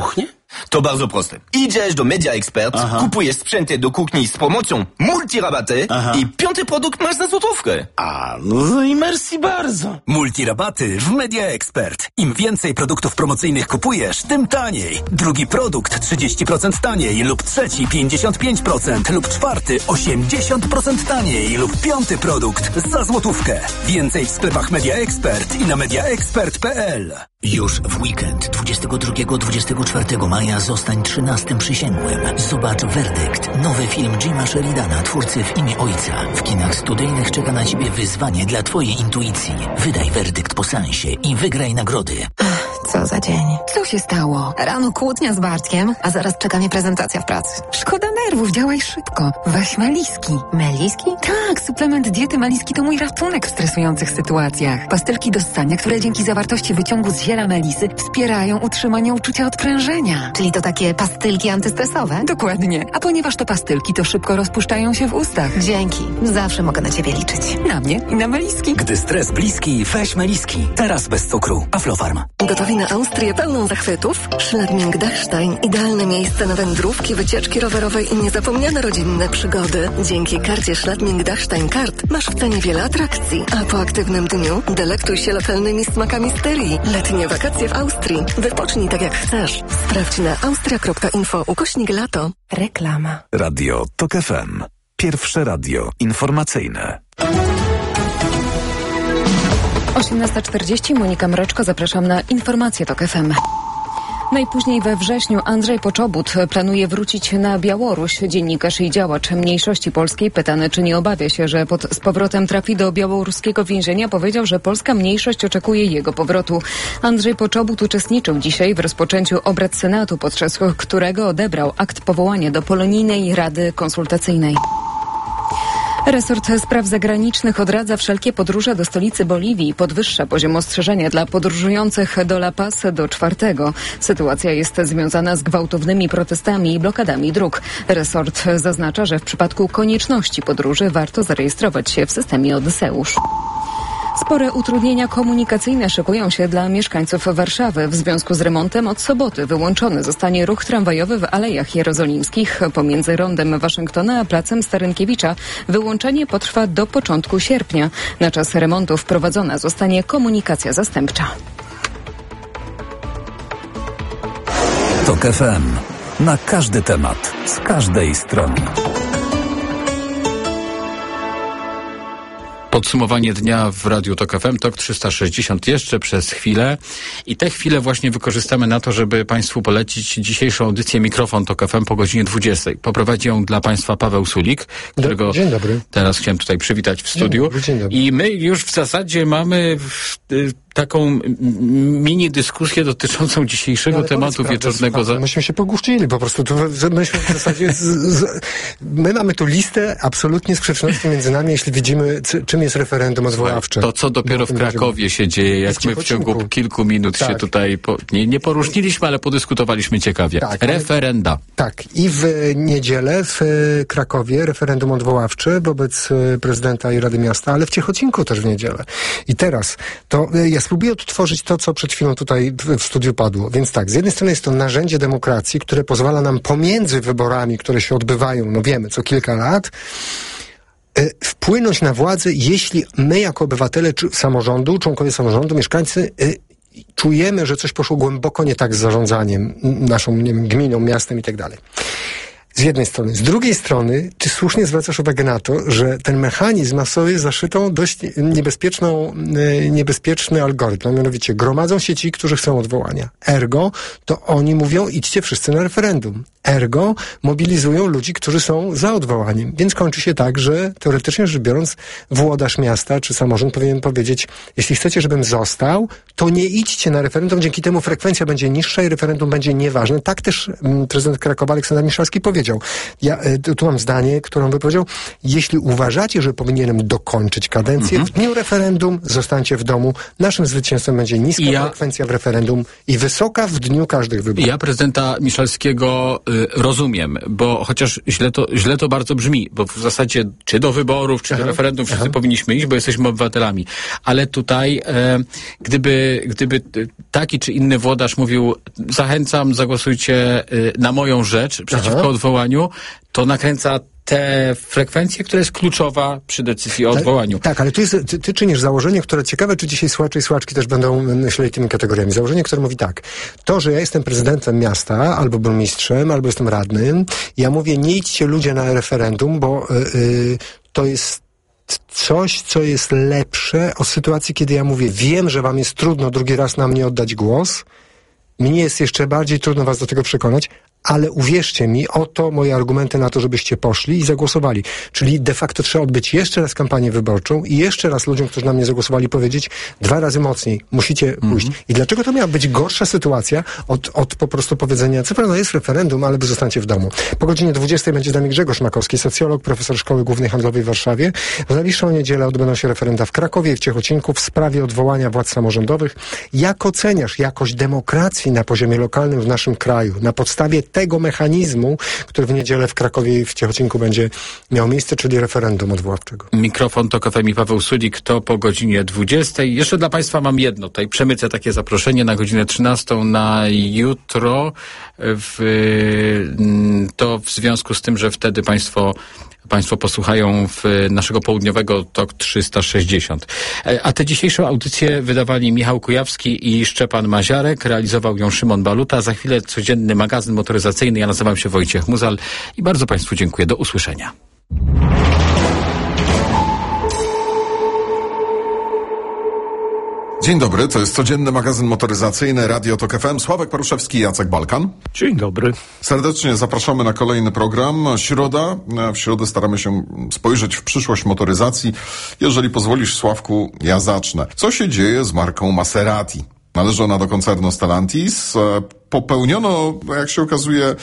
To bardzo proste. Idziesz do Media Expert, Aha. kupujesz sprzęty do kuchni z promocją multirabaty Aha. i piąty produkt masz za złotówkę. A, no i merci bardzo. Multirabaty w Media Expert. Im więcej produktów promocyjnych kupujesz, tym taniej. Drugi produkt trzydzieści procent taniej lub trzeci pięćdziesiąt pięć procent lub czwarty osiemdziesiąt procent taniej lub piąty produkt za złotówkę. Więcej w sklepach Media Expert i na media expert kropka p l. Już w weekend dwudziestego drugiego do dwudziestego czwartego maja zostań trzynastym przysięgłym. Zobacz Werdykt, nowy film Jima Sheridana, twórcy W imię Ojca. W kinach studyjnych czeka na Ciebie wyzwanie dla Twojej intuicji. Wydaj werdykt po seansie i wygraj nagrody. Co za dzień. Co się stało? Rano kłótnia z Bartkiem, a zaraz czeka mnie prezentacja w pracy. Szkoda nerwów, działaj szybko. Weź Meliski. Meliski? Tak, suplement diety Meliski to mój ratunek w stresujących sytuacjach. Pastylki do ssania, które dzięki zawartości wyciągu z ziela melisy wspierają utrzymanie uczucia odprężenia. Czyli to takie pastylki antystresowe? Dokładnie. A ponieważ to pastylki, to szybko rozpuszczają się w ustach. Dzięki. Zawsze mogę na Ciebie liczyć. Na mnie i na Meliski. Gdy stres bliski, weź Meliski. Teraz bez cukru. Aflofarm. Gotowi na Austrię pełną zachwytów? Schladming-Dachstein. Idealne miejsce na wędrówki, wycieczki rowerowe i niezapomniane rodzinne przygody. Dzięki karcie Schladming-Dachstein Kart masz w cenie wiele atrakcji, a po aktywnym dniu delektuj się lokalnymi smakami Styrii. Letnie wakacje w Austrii. Wypocznij tak jak chcesz. Sprawdź na austria kropka info ukośnik lato. Reklama. Radio Tok F M. Pierwsze radio informacyjne. osiemnasta czterdzieści, Monika Mroczko, zapraszam na informacje Tok F M. Najpóźniej we wrześniu Andrzej Poczobut planuje wrócić na Białoruś. Dziennikarz i działacz mniejszości polskiej, pytany, czy nie obawia się, że pod, z powrotem trafi do białoruskiego więzienia, powiedział, że polska mniejszość oczekuje jego powrotu. Andrzej Poczobut uczestniczył dzisiaj w rozpoczęciu obrad Senatu, podczas którego odebrał akt powołania do Polonijnej Rady Konsultacyjnej. Resort Spraw Zagranicznych odradza wszelkie podróże do stolicy Boliwii i podwyższa poziom ostrzeżenia dla podróżujących do La Paz do czwartego. Sytuacja jest związana z gwałtownymi protestami i blokadami dróg. Resort zaznacza, że w przypadku konieczności podróży warto zarejestrować się w systemie Odyseusz. Spore utrudnienia komunikacyjne szykują się dla mieszkańców Warszawy. W związku z remontem od soboty wyłączony zostanie ruch tramwajowy w Alejach Jerozolimskich pomiędzy Rondem Waszyngtona a Placem Starynkiewicza. Wyłączenie potrwa do początku sierpnia. Na czas remontu wprowadzona zostanie komunikacja zastępcza. Tok F M. Na każdy temat, z każdej strony. Podsumowanie dnia w Radiu Tok F M, Tok trzysta sześćdziesiąt jeszcze przez chwilę i tę chwilę właśnie wykorzystamy na to, żeby Państwu polecić dzisiejszą audycję Mikrofon Tok F M po godzinie dwudziestej. Poprowadzi ją dla Państwa Paweł Sulik, którego Dzień dobry. Teraz chciałem tutaj przywitać w studiu. Dzień dobry, dzień dobry. I my już w zasadzie mamy w, y, taką mini dyskusję dotyczącą dzisiejszego ale tematu wieczornego. Za... Myśmy się pogłuszczyli po prostu. To, myśmy w zasadzie z, z, my mamy tu listę absolutnie sprzeczności między nami, jeśli widzimy, c, czym jest referendum odwoławcze. To, co dopiero w Krakowie się dzieje, jak my w ciągu kilku minut tak. się tutaj po, nie, nie poróżniliśmy, ale podyskutowaliśmy ciekawie. Tak, Referenda. Tak. I w niedzielę w Krakowie referendum odwoławcze wobec prezydenta i Rady Miasta, ale w Ciechocinku też w niedzielę. I teraz to ja spróbuję odtworzyć to, co przed chwilą tutaj w, w studiu padło. Więc tak, z jednej strony jest to narzędzie demokracji, które pozwala nam pomiędzy wyborami, które się odbywają, no wiemy, co kilka lat, y, wpłynąć na władzę, jeśli my jako obywatele czy samorządu, członkowie samorządu, mieszkańcy y, czujemy, że coś poszło głęboko nie tak z zarządzaniem naszą, nie wiem, gminą, miastem i tak dalej. Z jednej strony. Z drugiej strony, ty słusznie zwracasz uwagę na to, że ten mechanizm ma sobie zaszytą dość niebezpieczną, niebezpieczny algorytm. A mianowicie gromadzą się ci, którzy chcą odwołania. Ergo, to oni mówią, idźcie wszyscy na referendum. Ergo, mobilizują ludzi, którzy są za odwołaniem. Więc kończy się tak, że teoretycznie rzecz biorąc, włodarz miasta czy samorząd powinien powiedzieć, jeśli chcecie, żebym został, to nie idźcie na referendum. Dzięki temu frekwencja będzie niższa i referendum będzie nieważne. Tak też m, prezydent Krakowa Aleksander Miszalski powiedział. Ja y, tu mam zdanie, które on wypowiedział. Jeśli uważacie, że powinienem dokończyć kadencję, mhm. w dniu referendum zostańcie w domu. Naszym zwycięstwem będzie niska ja... frekwencja w referendum i wysoka w dniu każdych wyborów. Ja prezydenta Miszalskiego y, rozumiem, bo chociaż źle to, źle to bardzo brzmi, bo w zasadzie czy do wyborów, czy Aha. do referendum wszyscy Aha. powinniśmy iść, bo jesteśmy obywatelami. Ale tutaj, e, gdyby, gdyby taki czy inny włodarz mówił, zachęcam, zagłosujcie y, na moją rzecz przeciwko Aha. odwołaniu, to nakręca tę frekwencję, która jest kluczowa przy decyzji o odwołaniu. Tak, tak, ale tu jest, ty, ty czynisz założenie, które ciekawe, czy dzisiaj słuchacze i słuchaczki też będą myśleli tymi kategoriami. Założenie, które mówi tak, to, że ja jestem prezydentem miasta, albo burmistrzem, albo jestem radnym, ja mówię, nie idźcie ludzie na referendum, bo yy, to jest coś, co jest lepsze o sytuacji, kiedy ja mówię, wiem, że wam jest trudno drugi raz na mnie oddać głos, mnie jest jeszcze bardziej trudno was do tego przekonać, ale uwierzcie mi, oto moje argumenty na to, żebyście poszli i zagłosowali. Czyli de facto trzeba odbyć jeszcze raz kampanię wyborczą i jeszcze raz ludziom, którzy na mnie zagłosowali, powiedzieć dwa razy mocniej, musicie mm-hmm. pójść. I dlaczego to miała być gorsza sytuacja od, od po prostu powiedzenia, co prawda jest referendum, ale wy zostańcie w domu. Po godzinie dwudziestej będzie z nami Grzegorz Makowski, socjolog, profesor Szkoły Głównej Handlowej w Warszawie. W najbliższą niedzielę odbędą się referenda w Krakowie i w Ciechocinku w sprawie odwołania władz samorządowych. Jak oceniasz jakość demokracji na poziomie lokalnym w naszym kraju? Na podstawie tego mechanizmu, który w niedzielę w Krakowie i w Ciechocinku będzie miał miejsce, czyli referendum odwoławczego. Mikrofon to K F M i Paweł Sulik, to po godzinie dwudziestej. Jeszcze dla Państwa mam jedno, tutaj przemycę takie zaproszenie na godzinę trzynastą na jutro, w, to w związku z tym, że wtedy Państwo Państwo posłuchają w naszego południowego T O K trzysta sześćdziesiąt. A tę dzisiejszą audycję wydawali Michał Kujawski i Szczepan Maziarek. Realizował ją Szymon Baluta. Za chwilę codzienny magazyn motoryzacyjny. Ja nazywam się Wojciech Muzal i bardzo Państwu dziękuję. Do usłyszenia. Dzień dobry, to jest codzienny magazyn motoryzacyjny Radio Tok F M. Sławek Paruszewski, Jacek Balkan. Dzień dobry. Serdecznie zapraszamy na kolejny program. Środa. W środę staramy się spojrzeć w przyszłość motoryzacji. Jeżeli pozwolisz, Sławku, ja zacznę. Co się dzieje z marką Maserati? Należy ona do koncernu Stellantis. Popełniono, jak się okazuje,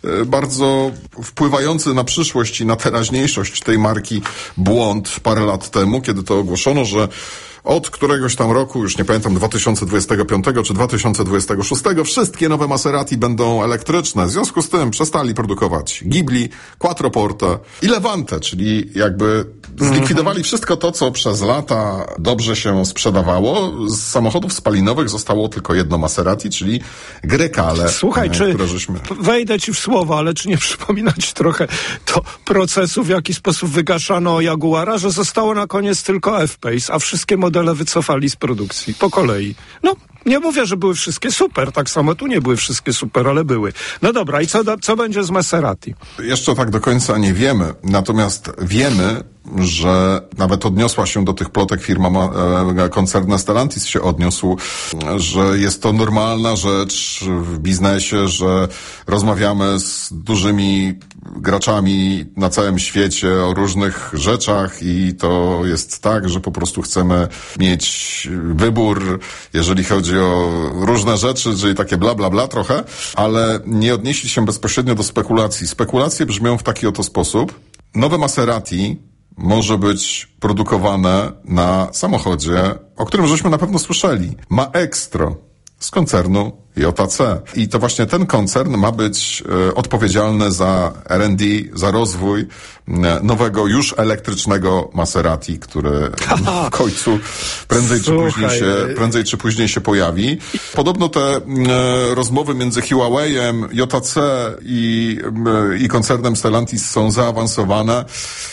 bardzo wpływający na przyszłość i na teraźniejszość tej marki błąd parę lat temu, kiedy to ogłoszono, że od któregoś tam roku, już nie pamiętam, dwa tysiące dwudziestego piątego czy dwa tysiące dwudziestego szóstego, wszystkie nowe Maserati będą elektryczne. W związku z tym przestali produkować Ghibli, Quattroporte i Levante, czyli jakby zlikwidowali wszystko to, co przez lata dobrze się sprzedawało. Z samochodów spalinowych zostało tylko jedno Maserati, czyli Grecale. Słuchaj, czy żeśmy... wejdę ci w słowo, ale czy nie przypominać trochę to procesu, w jaki sposób wygaszano Jaguara, że zostało na koniec tylko F-Pace, a wszystkie modele wycofali z produkcji po kolei. No, nie mówię, że były wszystkie super, tak samo tu nie były wszystkie super, ale były. No dobra, i co, co będzie z Maserati? Jeszcze tak do końca nie wiemy, natomiast wiemy, że nawet odniosła się do tych plotek firma e, koncernu Stellantis się odniósł, że jest to normalna rzecz w biznesie, że rozmawiamy z dużymi graczami na całym świecie o różnych rzeczach i to jest tak, że po prostu chcemy mieć wybór, jeżeli chodzi o różne rzeczy, czyli takie bla bla bla trochę, ale nie odnieśli się bezpośrednio do spekulacji. Spekulacje brzmią w taki oto sposób. Nowe Maserati może być produkowane na samochodzie, o którym żeśmy na pewno słyszeli. Maestro z koncernu J C. I to właśnie ten koncern ma być e, odpowiedzialny za R and D, za rozwój e, nowego, już elektrycznego Maserati, który w końcu prędzej czy, później się, prędzej czy później się pojawi. Podobno te e, rozmowy między Huawei'em, J C i, e, i koncernem Stellantis są zaawansowane.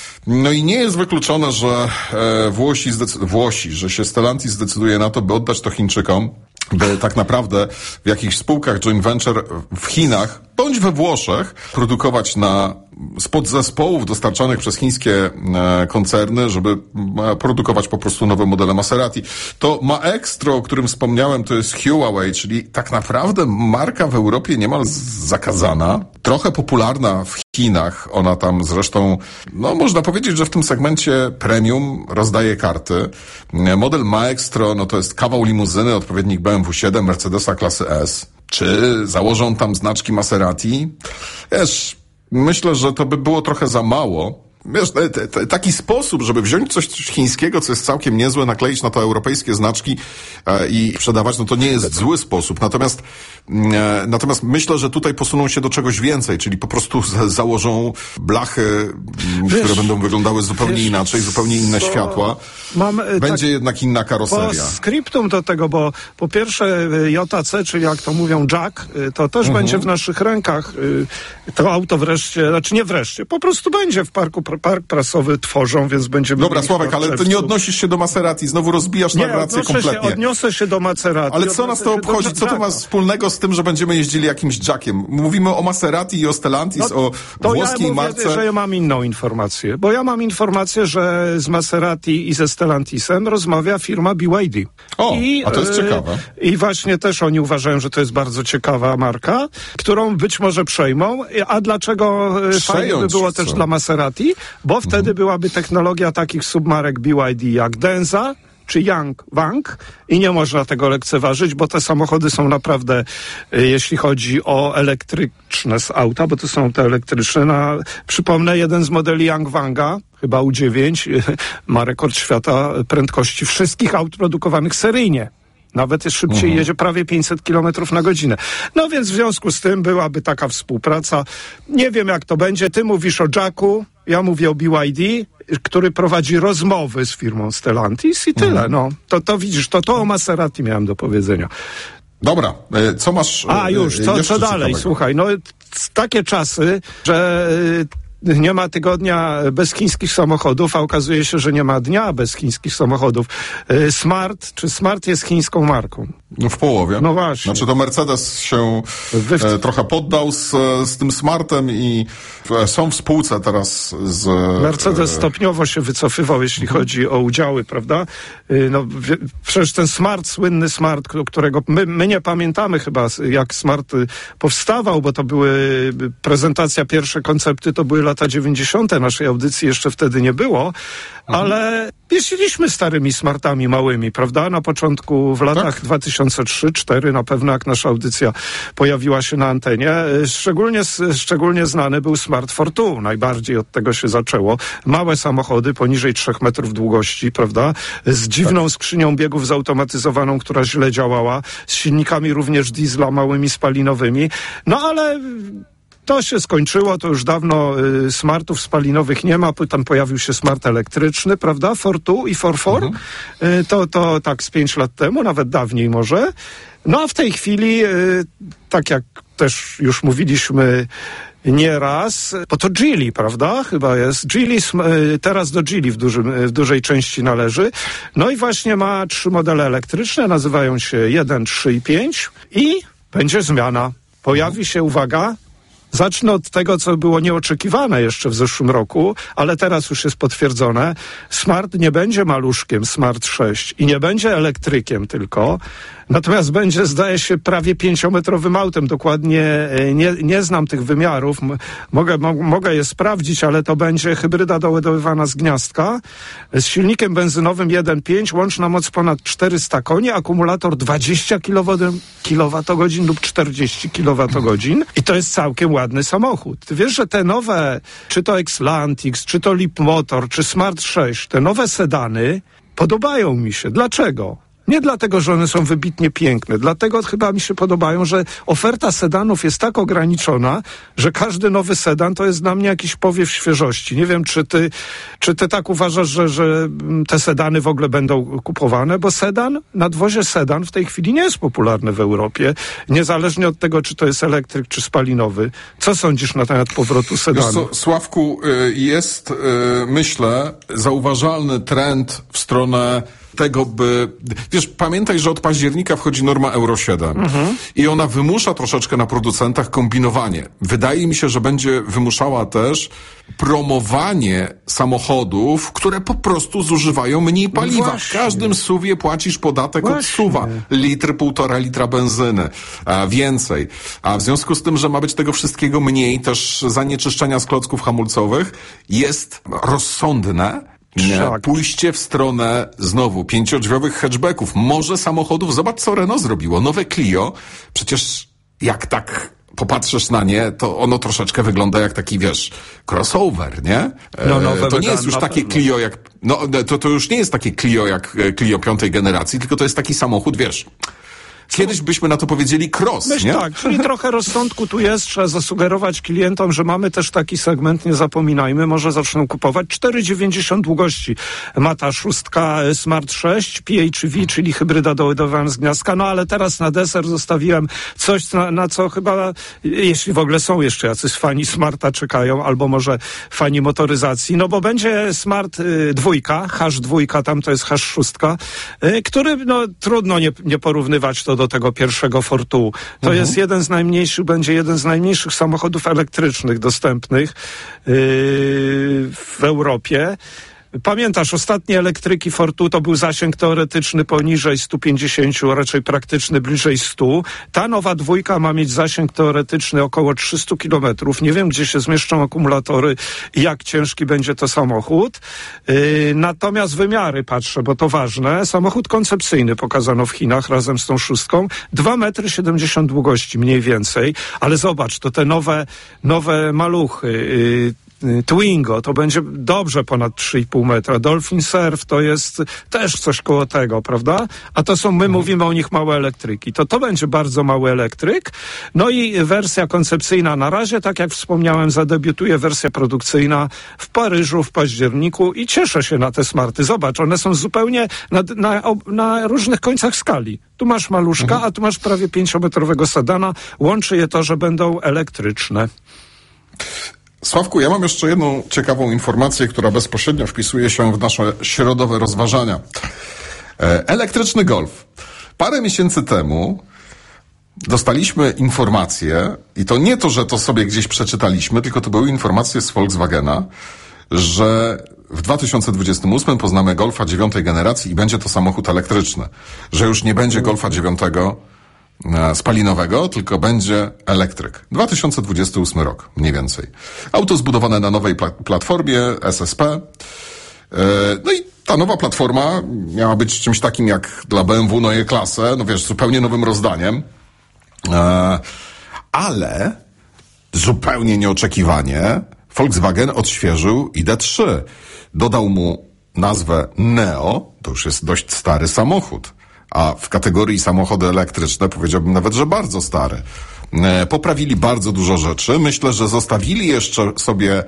No i nie jest wykluczone, że e, Włosi, zdecy- Włosi, że się Stellantis zdecyduje na to, by oddać to Chińczykom, by tak naprawdę w jakichś spółkach joint venture w Chinach bądź we Włoszech produkować na z podzespołów dostarczanych przez chińskie e, koncerny, żeby e, produkować po prostu nowe modele Maserati. To Maestro, o którym wspomniałem, to jest Huawei, czyli tak naprawdę marka w Europie niemal zakazana, trochę popularna w Chinach. Ona tam zresztą, no można powiedzieć, że w tym segmencie premium rozdaje karty. Model Maestro, no to jest kawał limuzyny, odpowiednik B M W siedem, Mercedesa klasy S. Czy założą tam znaczki Maserati? Wiesz, myślę, że to by było trochę za mało, wiesz, t, t, taki sposób, żeby wziąć coś chińskiego, co jest całkiem niezłe, nakleić na to europejskie znaczki e, i sprzedawać, no to nie jest zły sposób. Natomiast e, natomiast myślę, że tutaj posuną się do czegoś więcej, czyli po prostu z, założą blachy, wiesz, które będą wyglądały zupełnie wiesz, inaczej, zupełnie inne co? światła. Mam, Będzie tak, jednak inna karoseria. Po skryptum do tego, bo po pierwsze J C, czyli jak to mówią Jack, to też mhm. będzie w naszych rękach. To auto wreszcie, znaczy nie wreszcie, po prostu będzie w parku, park prasowy tworzą, więc będziemy... Dobra, Sławek, ale ty nie odnosisz się do Maserati, znowu rozbijasz nie, narrację kompletnie. Się, odniosę się do Maserati. Ale co nas to obchodzi? Co to ma wspólnego z tym, że będziemy jeździli jakimś Jackiem? Mówimy o Maserati i o Stellantis, no, o włoskiej ja marce. To ja że ja mam inną informację, bo ja mam informację, że z Maserati i ze Stellantisem rozmawia firma B Y D. O, I, a to jest ciekawe. I właśnie też oni uważają, że to jest bardzo ciekawa marka, którą być może przejmą. A dlaczego Przejąć, fajnie by było też dla Maserati? Bo wtedy mhm. byłaby technologia takich submarek B Y D jak Denza czy Yang Wang i nie można tego lekceważyć, bo te samochody są naprawdę, jeśli chodzi o elektryczne z auta, bo to są te elektryczne, na, przypomnę, jeden z modeli Yang Wanga, chyba U dziewięć, ma rekord świata prędkości wszystkich aut produkowanych seryjnie. Nawet jest szybciej, mhm. jedzie prawie pięćset kilometrów na godzinę. No więc w związku z tym byłaby taka współpraca. Nie wiem, jak to będzie. Ty mówisz o Jacku, ja mówię o B Y D, który prowadzi rozmowy z firmą Stellantis i tyle. Mhm. No, to, to widzisz, to, to o Maserati miałem do powiedzenia. Dobra, co masz? A już, co, co dalej? Ciekawego? Słuchaj, no takie czasy, że nie ma tygodnia bez chińskich samochodów, a okazuje się, że nie ma dnia bez chińskich samochodów. Smart, czy Smart jest chińską marką? No w połowie. No właśnie. Znaczy to Mercedes się e, trochę poddał z, z tym Smartem i e, są w spółce teraz z... Mercedes e, stopniowo się wycofywał, jeśli mhm. chodzi o udziały, prawda? No w, przecież ten Smart, słynny Smart, którego my, my nie pamiętamy chyba, jak Smart powstawał, bo to były prezentacja, pierwsze koncepty to były lata dziewięćdziesiąte. Naszej audycji jeszcze wtedy nie było, mhm. ale jeździliśmy starymi Smartami małymi, prawda? Na początku, w latach tak? dwa tysiące trzeci, dwa tysiące czwarty, na pewno jak nasza audycja pojawiła się na antenie. Szczególnie, szczególnie znany był Smart Fortwo. Najbardziej od tego się zaczęło. Małe samochody poniżej trzech metrów długości, prawda? Z dziwną tak. skrzynią biegów zautomatyzowaną, która źle działała. Z silnikami również diesla, małymi spalinowymi. No ale... To się skończyło, to już dawno y, Smartów spalinowych nie ma, tam pojawił się Smart elektryczny, prawda, Fortwo i Forfor, mhm. y, to, to tak z pięć lat temu, nawet dawniej może. No a w tej chwili, y, tak jak też już mówiliśmy nieraz, bo to Geely, prawda, chyba jest. Geely, y, teraz do Geely w, dużym, w dużej części należy. No i właśnie ma trzy modele elektryczne, nazywają się jeden, trzy i pięć i będzie zmiana. Pojawi się, uwaga, zacznę od tego, co było nieoczekiwane jeszcze w zeszłym roku, ale teraz już jest potwierdzone. Smart nie będzie maluszkiem Smart sześć i nie będzie elektrykiem tylko, natomiast będzie, zdaje się, prawie pięciometrowym autem. Dokładnie nie, nie znam tych wymiarów. Mogę, mo, mogę je sprawdzić, ale to będzie hybryda doładowywana z gniazdka z silnikiem benzynowym jeden przecinek pięć, łączna moc ponad czterysta koni, akumulator dwadzieścia kilowatogodzin lub czterdzieści kilowatogodzin i to jest całkiem ładny samochód. Ty wiesz, że te nowe, czy to Xlantix, czy to Leapmotor, czy Smart sześć, te nowe sedany podobają mi się. Dlaczego? Nie dlatego, że one są wybitnie piękne. Dlatego chyba mi się podobają, że oferta sedanów jest tak ograniczona, że każdy nowy sedan to jest dla mnie jakiś powiew świeżości. Nie wiem, czy ty, czy ty tak uważasz, że, że te sedany w ogóle będą kupowane, bo sedan, nadwozie sedan w tej chwili nie jest popularny w Europie, niezależnie od tego, czy to jest elektryk, czy spalinowy. Co sądzisz na temat powrotu sedanu? Wiesz, Sławku, jest, myślę, zauważalny trend w stronę tego, by... Wiesz, pamiętaj, że od października wchodzi norma Euro siedem mhm. i ona wymusza troszeczkę na producentach kombinowanie. Wydaje mi się, że będzie wymuszała też promowanie samochodów, które po prostu zużywają mniej paliwa. No w każdym suwie płacisz podatek właśnie. Od suwa. Litr, półtora litra benzyny. A więcej. A w związku z tym, że ma być tego wszystkiego mniej, też zanieczyszczenia z klocków hamulcowych, jest rozsądne tak. pójście w stronę znowu pięciodrzwiowych hatchbacków, może samochodów. Zobacz, co Renault zrobiło. Nowe Clio. Przecież jak tak popatrzysz na nie, to ono troszeczkę wygląda jak taki, wiesz, crossover, nie? No, nowe to nie jest już takie pewno. Clio jak, no to, to już nie jest takie Clio jak Clio piątej generacji, tylko to jest taki samochód, wiesz, kiedyś byśmy na to powiedzieli cross, Myśl nie? tak, czyli trochę rozsądku tu jest, trzeba zasugerować klientom, że mamy też taki segment, nie zapominajmy, może zaczną kupować. cztery dziewięćdziesiąt długości ma ta szóstka Smart sześć, P H E V, czyli hybryda doładowana z gniazdka, no ale teraz na deser zostawiłem coś, na, na co chyba, jeśli w ogóle są jeszcze jacyś fani Smarta czekają, albo może fani motoryzacji, no bo będzie Smart y, dwójka, hash dwójka, tam to jest hash szóstka, y, który, no trudno nie, nie porównywać to do tego pierwszego Fortu. To mhm. jest jeden z najmniejszych, będzie jeden z najmniejszych samochodów elektrycznych dostępnych yy, w Europie. Pamiętasz, ostatnie elektryki Fortu to był zasięg teoretyczny poniżej stu pięćdziesięciu, raczej praktyczny bliżej stu. Ta nowa dwójka ma mieć zasięg teoretyczny około trzystu kilometrów. Nie wiem, gdzie się zmieszczą akumulatory i jak ciężki będzie to samochód. Yy, natomiast wymiary patrzę, bo to ważne. Samochód koncepcyjny pokazano w Chinach razem z tą szóstką. dwa metry siedemdziesiąt długości mniej więcej. Ale zobacz, to te nowe, nowe maluchy, yy, Twingo to będzie dobrze ponad trzy i pół metra. Dolphin Surf to jest też coś koło tego, prawda? A to są, my mhm. mówimy o nich małe elektryki. To to będzie bardzo mały elektryk. No i wersja koncepcyjna na razie, tak jak wspomniałem, zadebiutuje wersja produkcyjna w Paryżu w październiku i cieszę się na te smarty. Zobacz, one są zupełnie na, na, na różnych końcach skali. Tu masz maluszka, mhm. a tu masz prawie pięciometrowego sedana. Łączy je to, że będą elektryczne. Sławku, ja mam jeszcze jedną ciekawą informację, która bezpośrednio wpisuje się w nasze środowe rozważania. Elektryczny Golf. Parę miesięcy temu dostaliśmy informację, i to nie to, że to sobie gdzieś przeczytaliśmy, tylko to były informacje z Volkswagena, że w dwa tysiące dwudziestym ósmym poznamy Golfa dziewiątej generacji i będzie to samochód elektryczny. Że już nie będzie Golfa dziewiątego spalinowego, tylko będzie elektryk. dwa tysiące dwudziesty ósmy rok, mniej więcej. Auto zbudowane na nowej pla- platformie S S P. Yy, no i ta nowa platforma miała być czymś takim jak dla B M W Neue Klasse, no wiesz, zupełnie nowym rozdaniem. Yy, ale zupełnie nieoczekiwanie Volkswagen odświeżył I D trzy. Dodał mu nazwę Neo, to już jest dość stary samochód. A w kategorii samochody elektryczne powiedziałbym nawet, że bardzo stare. E, poprawili bardzo dużo rzeczy. Myślę, że zostawili jeszcze sobie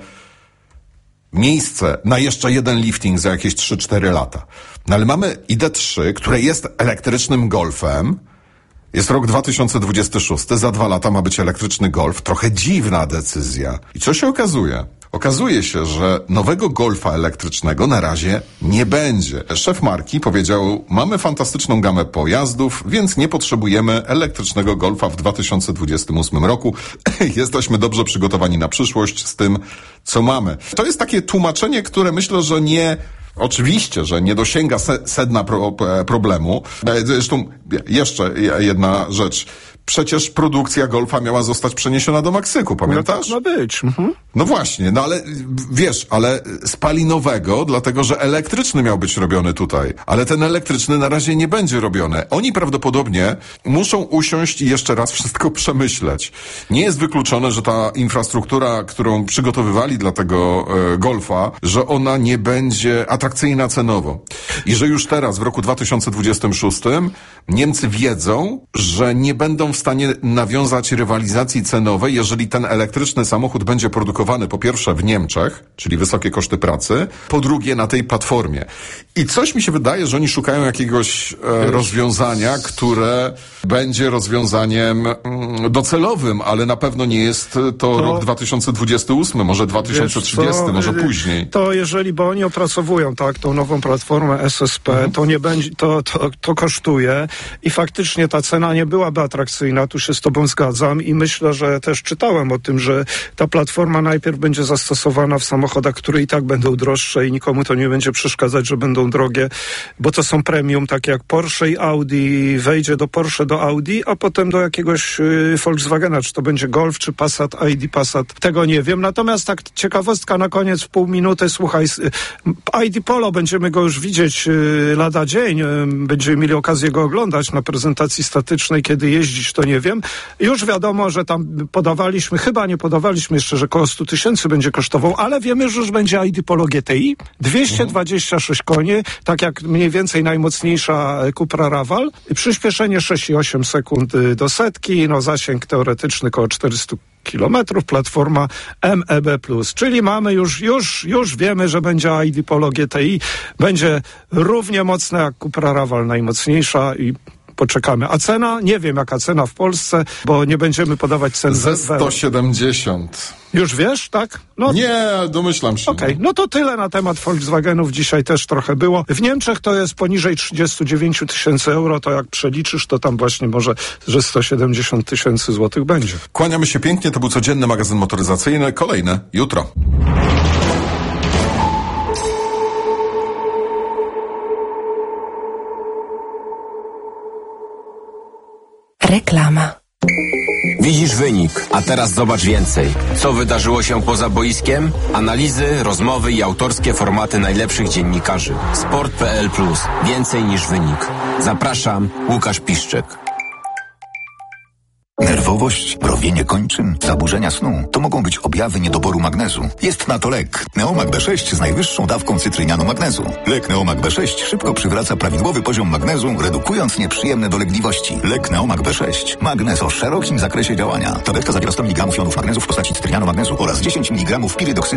miejsce na jeszcze jeden lifting za jakieś trzy cztery lata. No ale mamy I D trzy, które jest elektrycznym Golfem. Jest rok dwa tysiące dwudziesty szósty, za dwa lata ma być elektryczny Golf. Trochę dziwna decyzja. I co się okazuje? Okazuje się, że nowego Golfa elektrycznego na razie nie będzie. Szef marki powiedział, mamy fantastyczną gamę pojazdów, więc nie potrzebujemy elektrycznego Golfa w dwa tysiące dwudziestym ósmym roku. Jesteśmy dobrze przygotowani na przyszłość z tym, co mamy. To jest takie tłumaczenie, które myślę, że nie... Oczywiście, że nie dosięga se- sedna pro- problemu. Zresztą jeszcze jedna rzecz. Przecież produkcja Golfa miała zostać przeniesiona do Meksyku, pamiętasz? No, ma być. Mhm. No właśnie, no ale wiesz, ale spalinowego, dlatego że elektryczny miał być robiony tutaj, ale ten elektryczny na razie nie będzie robiony. Oni prawdopodobnie muszą usiąść i jeszcze raz wszystko przemyśleć. Nie jest wykluczone, że ta infrastruktura, którą przygotowywali dla tego e, Golfa, że ona nie będzie atrakcyjna cenowo. I że już teraz, w roku dwa tysiące dwudziestym szóstym, Niemcy wiedzą, że nie będą w stanie nawiązać rywalizacji cenowej, jeżeli ten elektryczny samochód będzie produkowany po pierwsze w Niemczech, czyli wysokie koszty pracy, po drugie na tej platformie. I coś mi się wydaje, że oni szukają jakiegoś e, rozwiązania, które będzie rozwiązaniem mm, docelowym, ale na pewno nie jest to, to rok dwa tysiące dwudziesty ósmy, może dwa tysiące trzydziesty, co, może później. To jeżeli, bo oni opracowują tak tą nową platformę S S P, mhm. to nie będzie, to, to, to kosztuje i faktycznie ta cena nie byłaby atrakcyjna, tu się z tobą zgadzam i myślę, że też czytałem o tym, że ta platforma najpierw będzie zastosowana w samochodach, które i tak będą droższe i nikomu to nie będzie przeszkadzać, że będą drogie, bo to są premium, takie jak Porsche i Audi, wejdzie do Porsche, do Audi, a potem do jakiegoś y, Volkswagena, czy to będzie Golf, czy Passat, I D Passat, tego nie wiem. Natomiast tak ciekawostka na koniec w pół minuty, słuchaj, I D Polo, będziemy go już widzieć y, lada dzień, y, będziemy mieli okazję go oglądać na prezentacji statycznej, kiedy jeździć kupić, to nie wiem. Już wiadomo, że tam podawaliśmy, chyba nie podawaliśmy jeszcze, że koło sto tysięcy będzie kosztował, ale wiemy, że już będzie I D Polo G T I, dwieście dwadzieścia sześć koni, tak jak mniej więcej najmocniejsza Cupra Raval, przyspieszenie sześć i osiem sekund do setki, no zasięg teoretyczny koło czterysta kilometrów, platforma M E B plus, czyli mamy już, już, już wiemy, że będzie I D Polo G T I, będzie równie mocna jak Cupra Raval, najmocniejsza i poczekamy. A cena? Nie wiem jaka cena w Polsce, bo nie będziemy podawać cen. Ze sto siedemdziesiąt. Już wiesz, tak? No, nie, domyślam się. Okej, okay, no to tyle na temat Volkswagenów. Dzisiaj też trochę było. W Niemczech to jest poniżej trzydzieści dziewięć tysięcy euro, to jak przeliczysz, to tam właśnie może, że sto siedemdziesiąt tysięcy złotych będzie. Kłaniamy się pięknie, to był codzienny magazyn motoryzacyjny. Kolejny jutro. Reklama. Widzisz wynik, a teraz zobacz więcej. Co wydarzyło się poza boiskiem? Analizy, rozmowy i autorskie formaty najlepszych dziennikarzy. Sport kropka p l plus. Więcej niż wynik. Zapraszam, Łukasz Piszczek. Nerwowość, mrowienie kończyn, zaburzenia snu to mogą być objawy niedoboru magnezu. Jest na to lek. Neomag B sześć z najwyższą dawką cytrynianu magnezu. Lek Neomag B sześć szybko przywraca prawidłowy poziom magnezu, redukując nieprzyjemne dolegliwości. Lek Neomag B sześć. Magnez o szerokim zakresie działania. Tabletka zawiera sto miligramów jonów magnezu w postaci cytrynianu magnezu oraz dziesięć miligramów pirydoksyny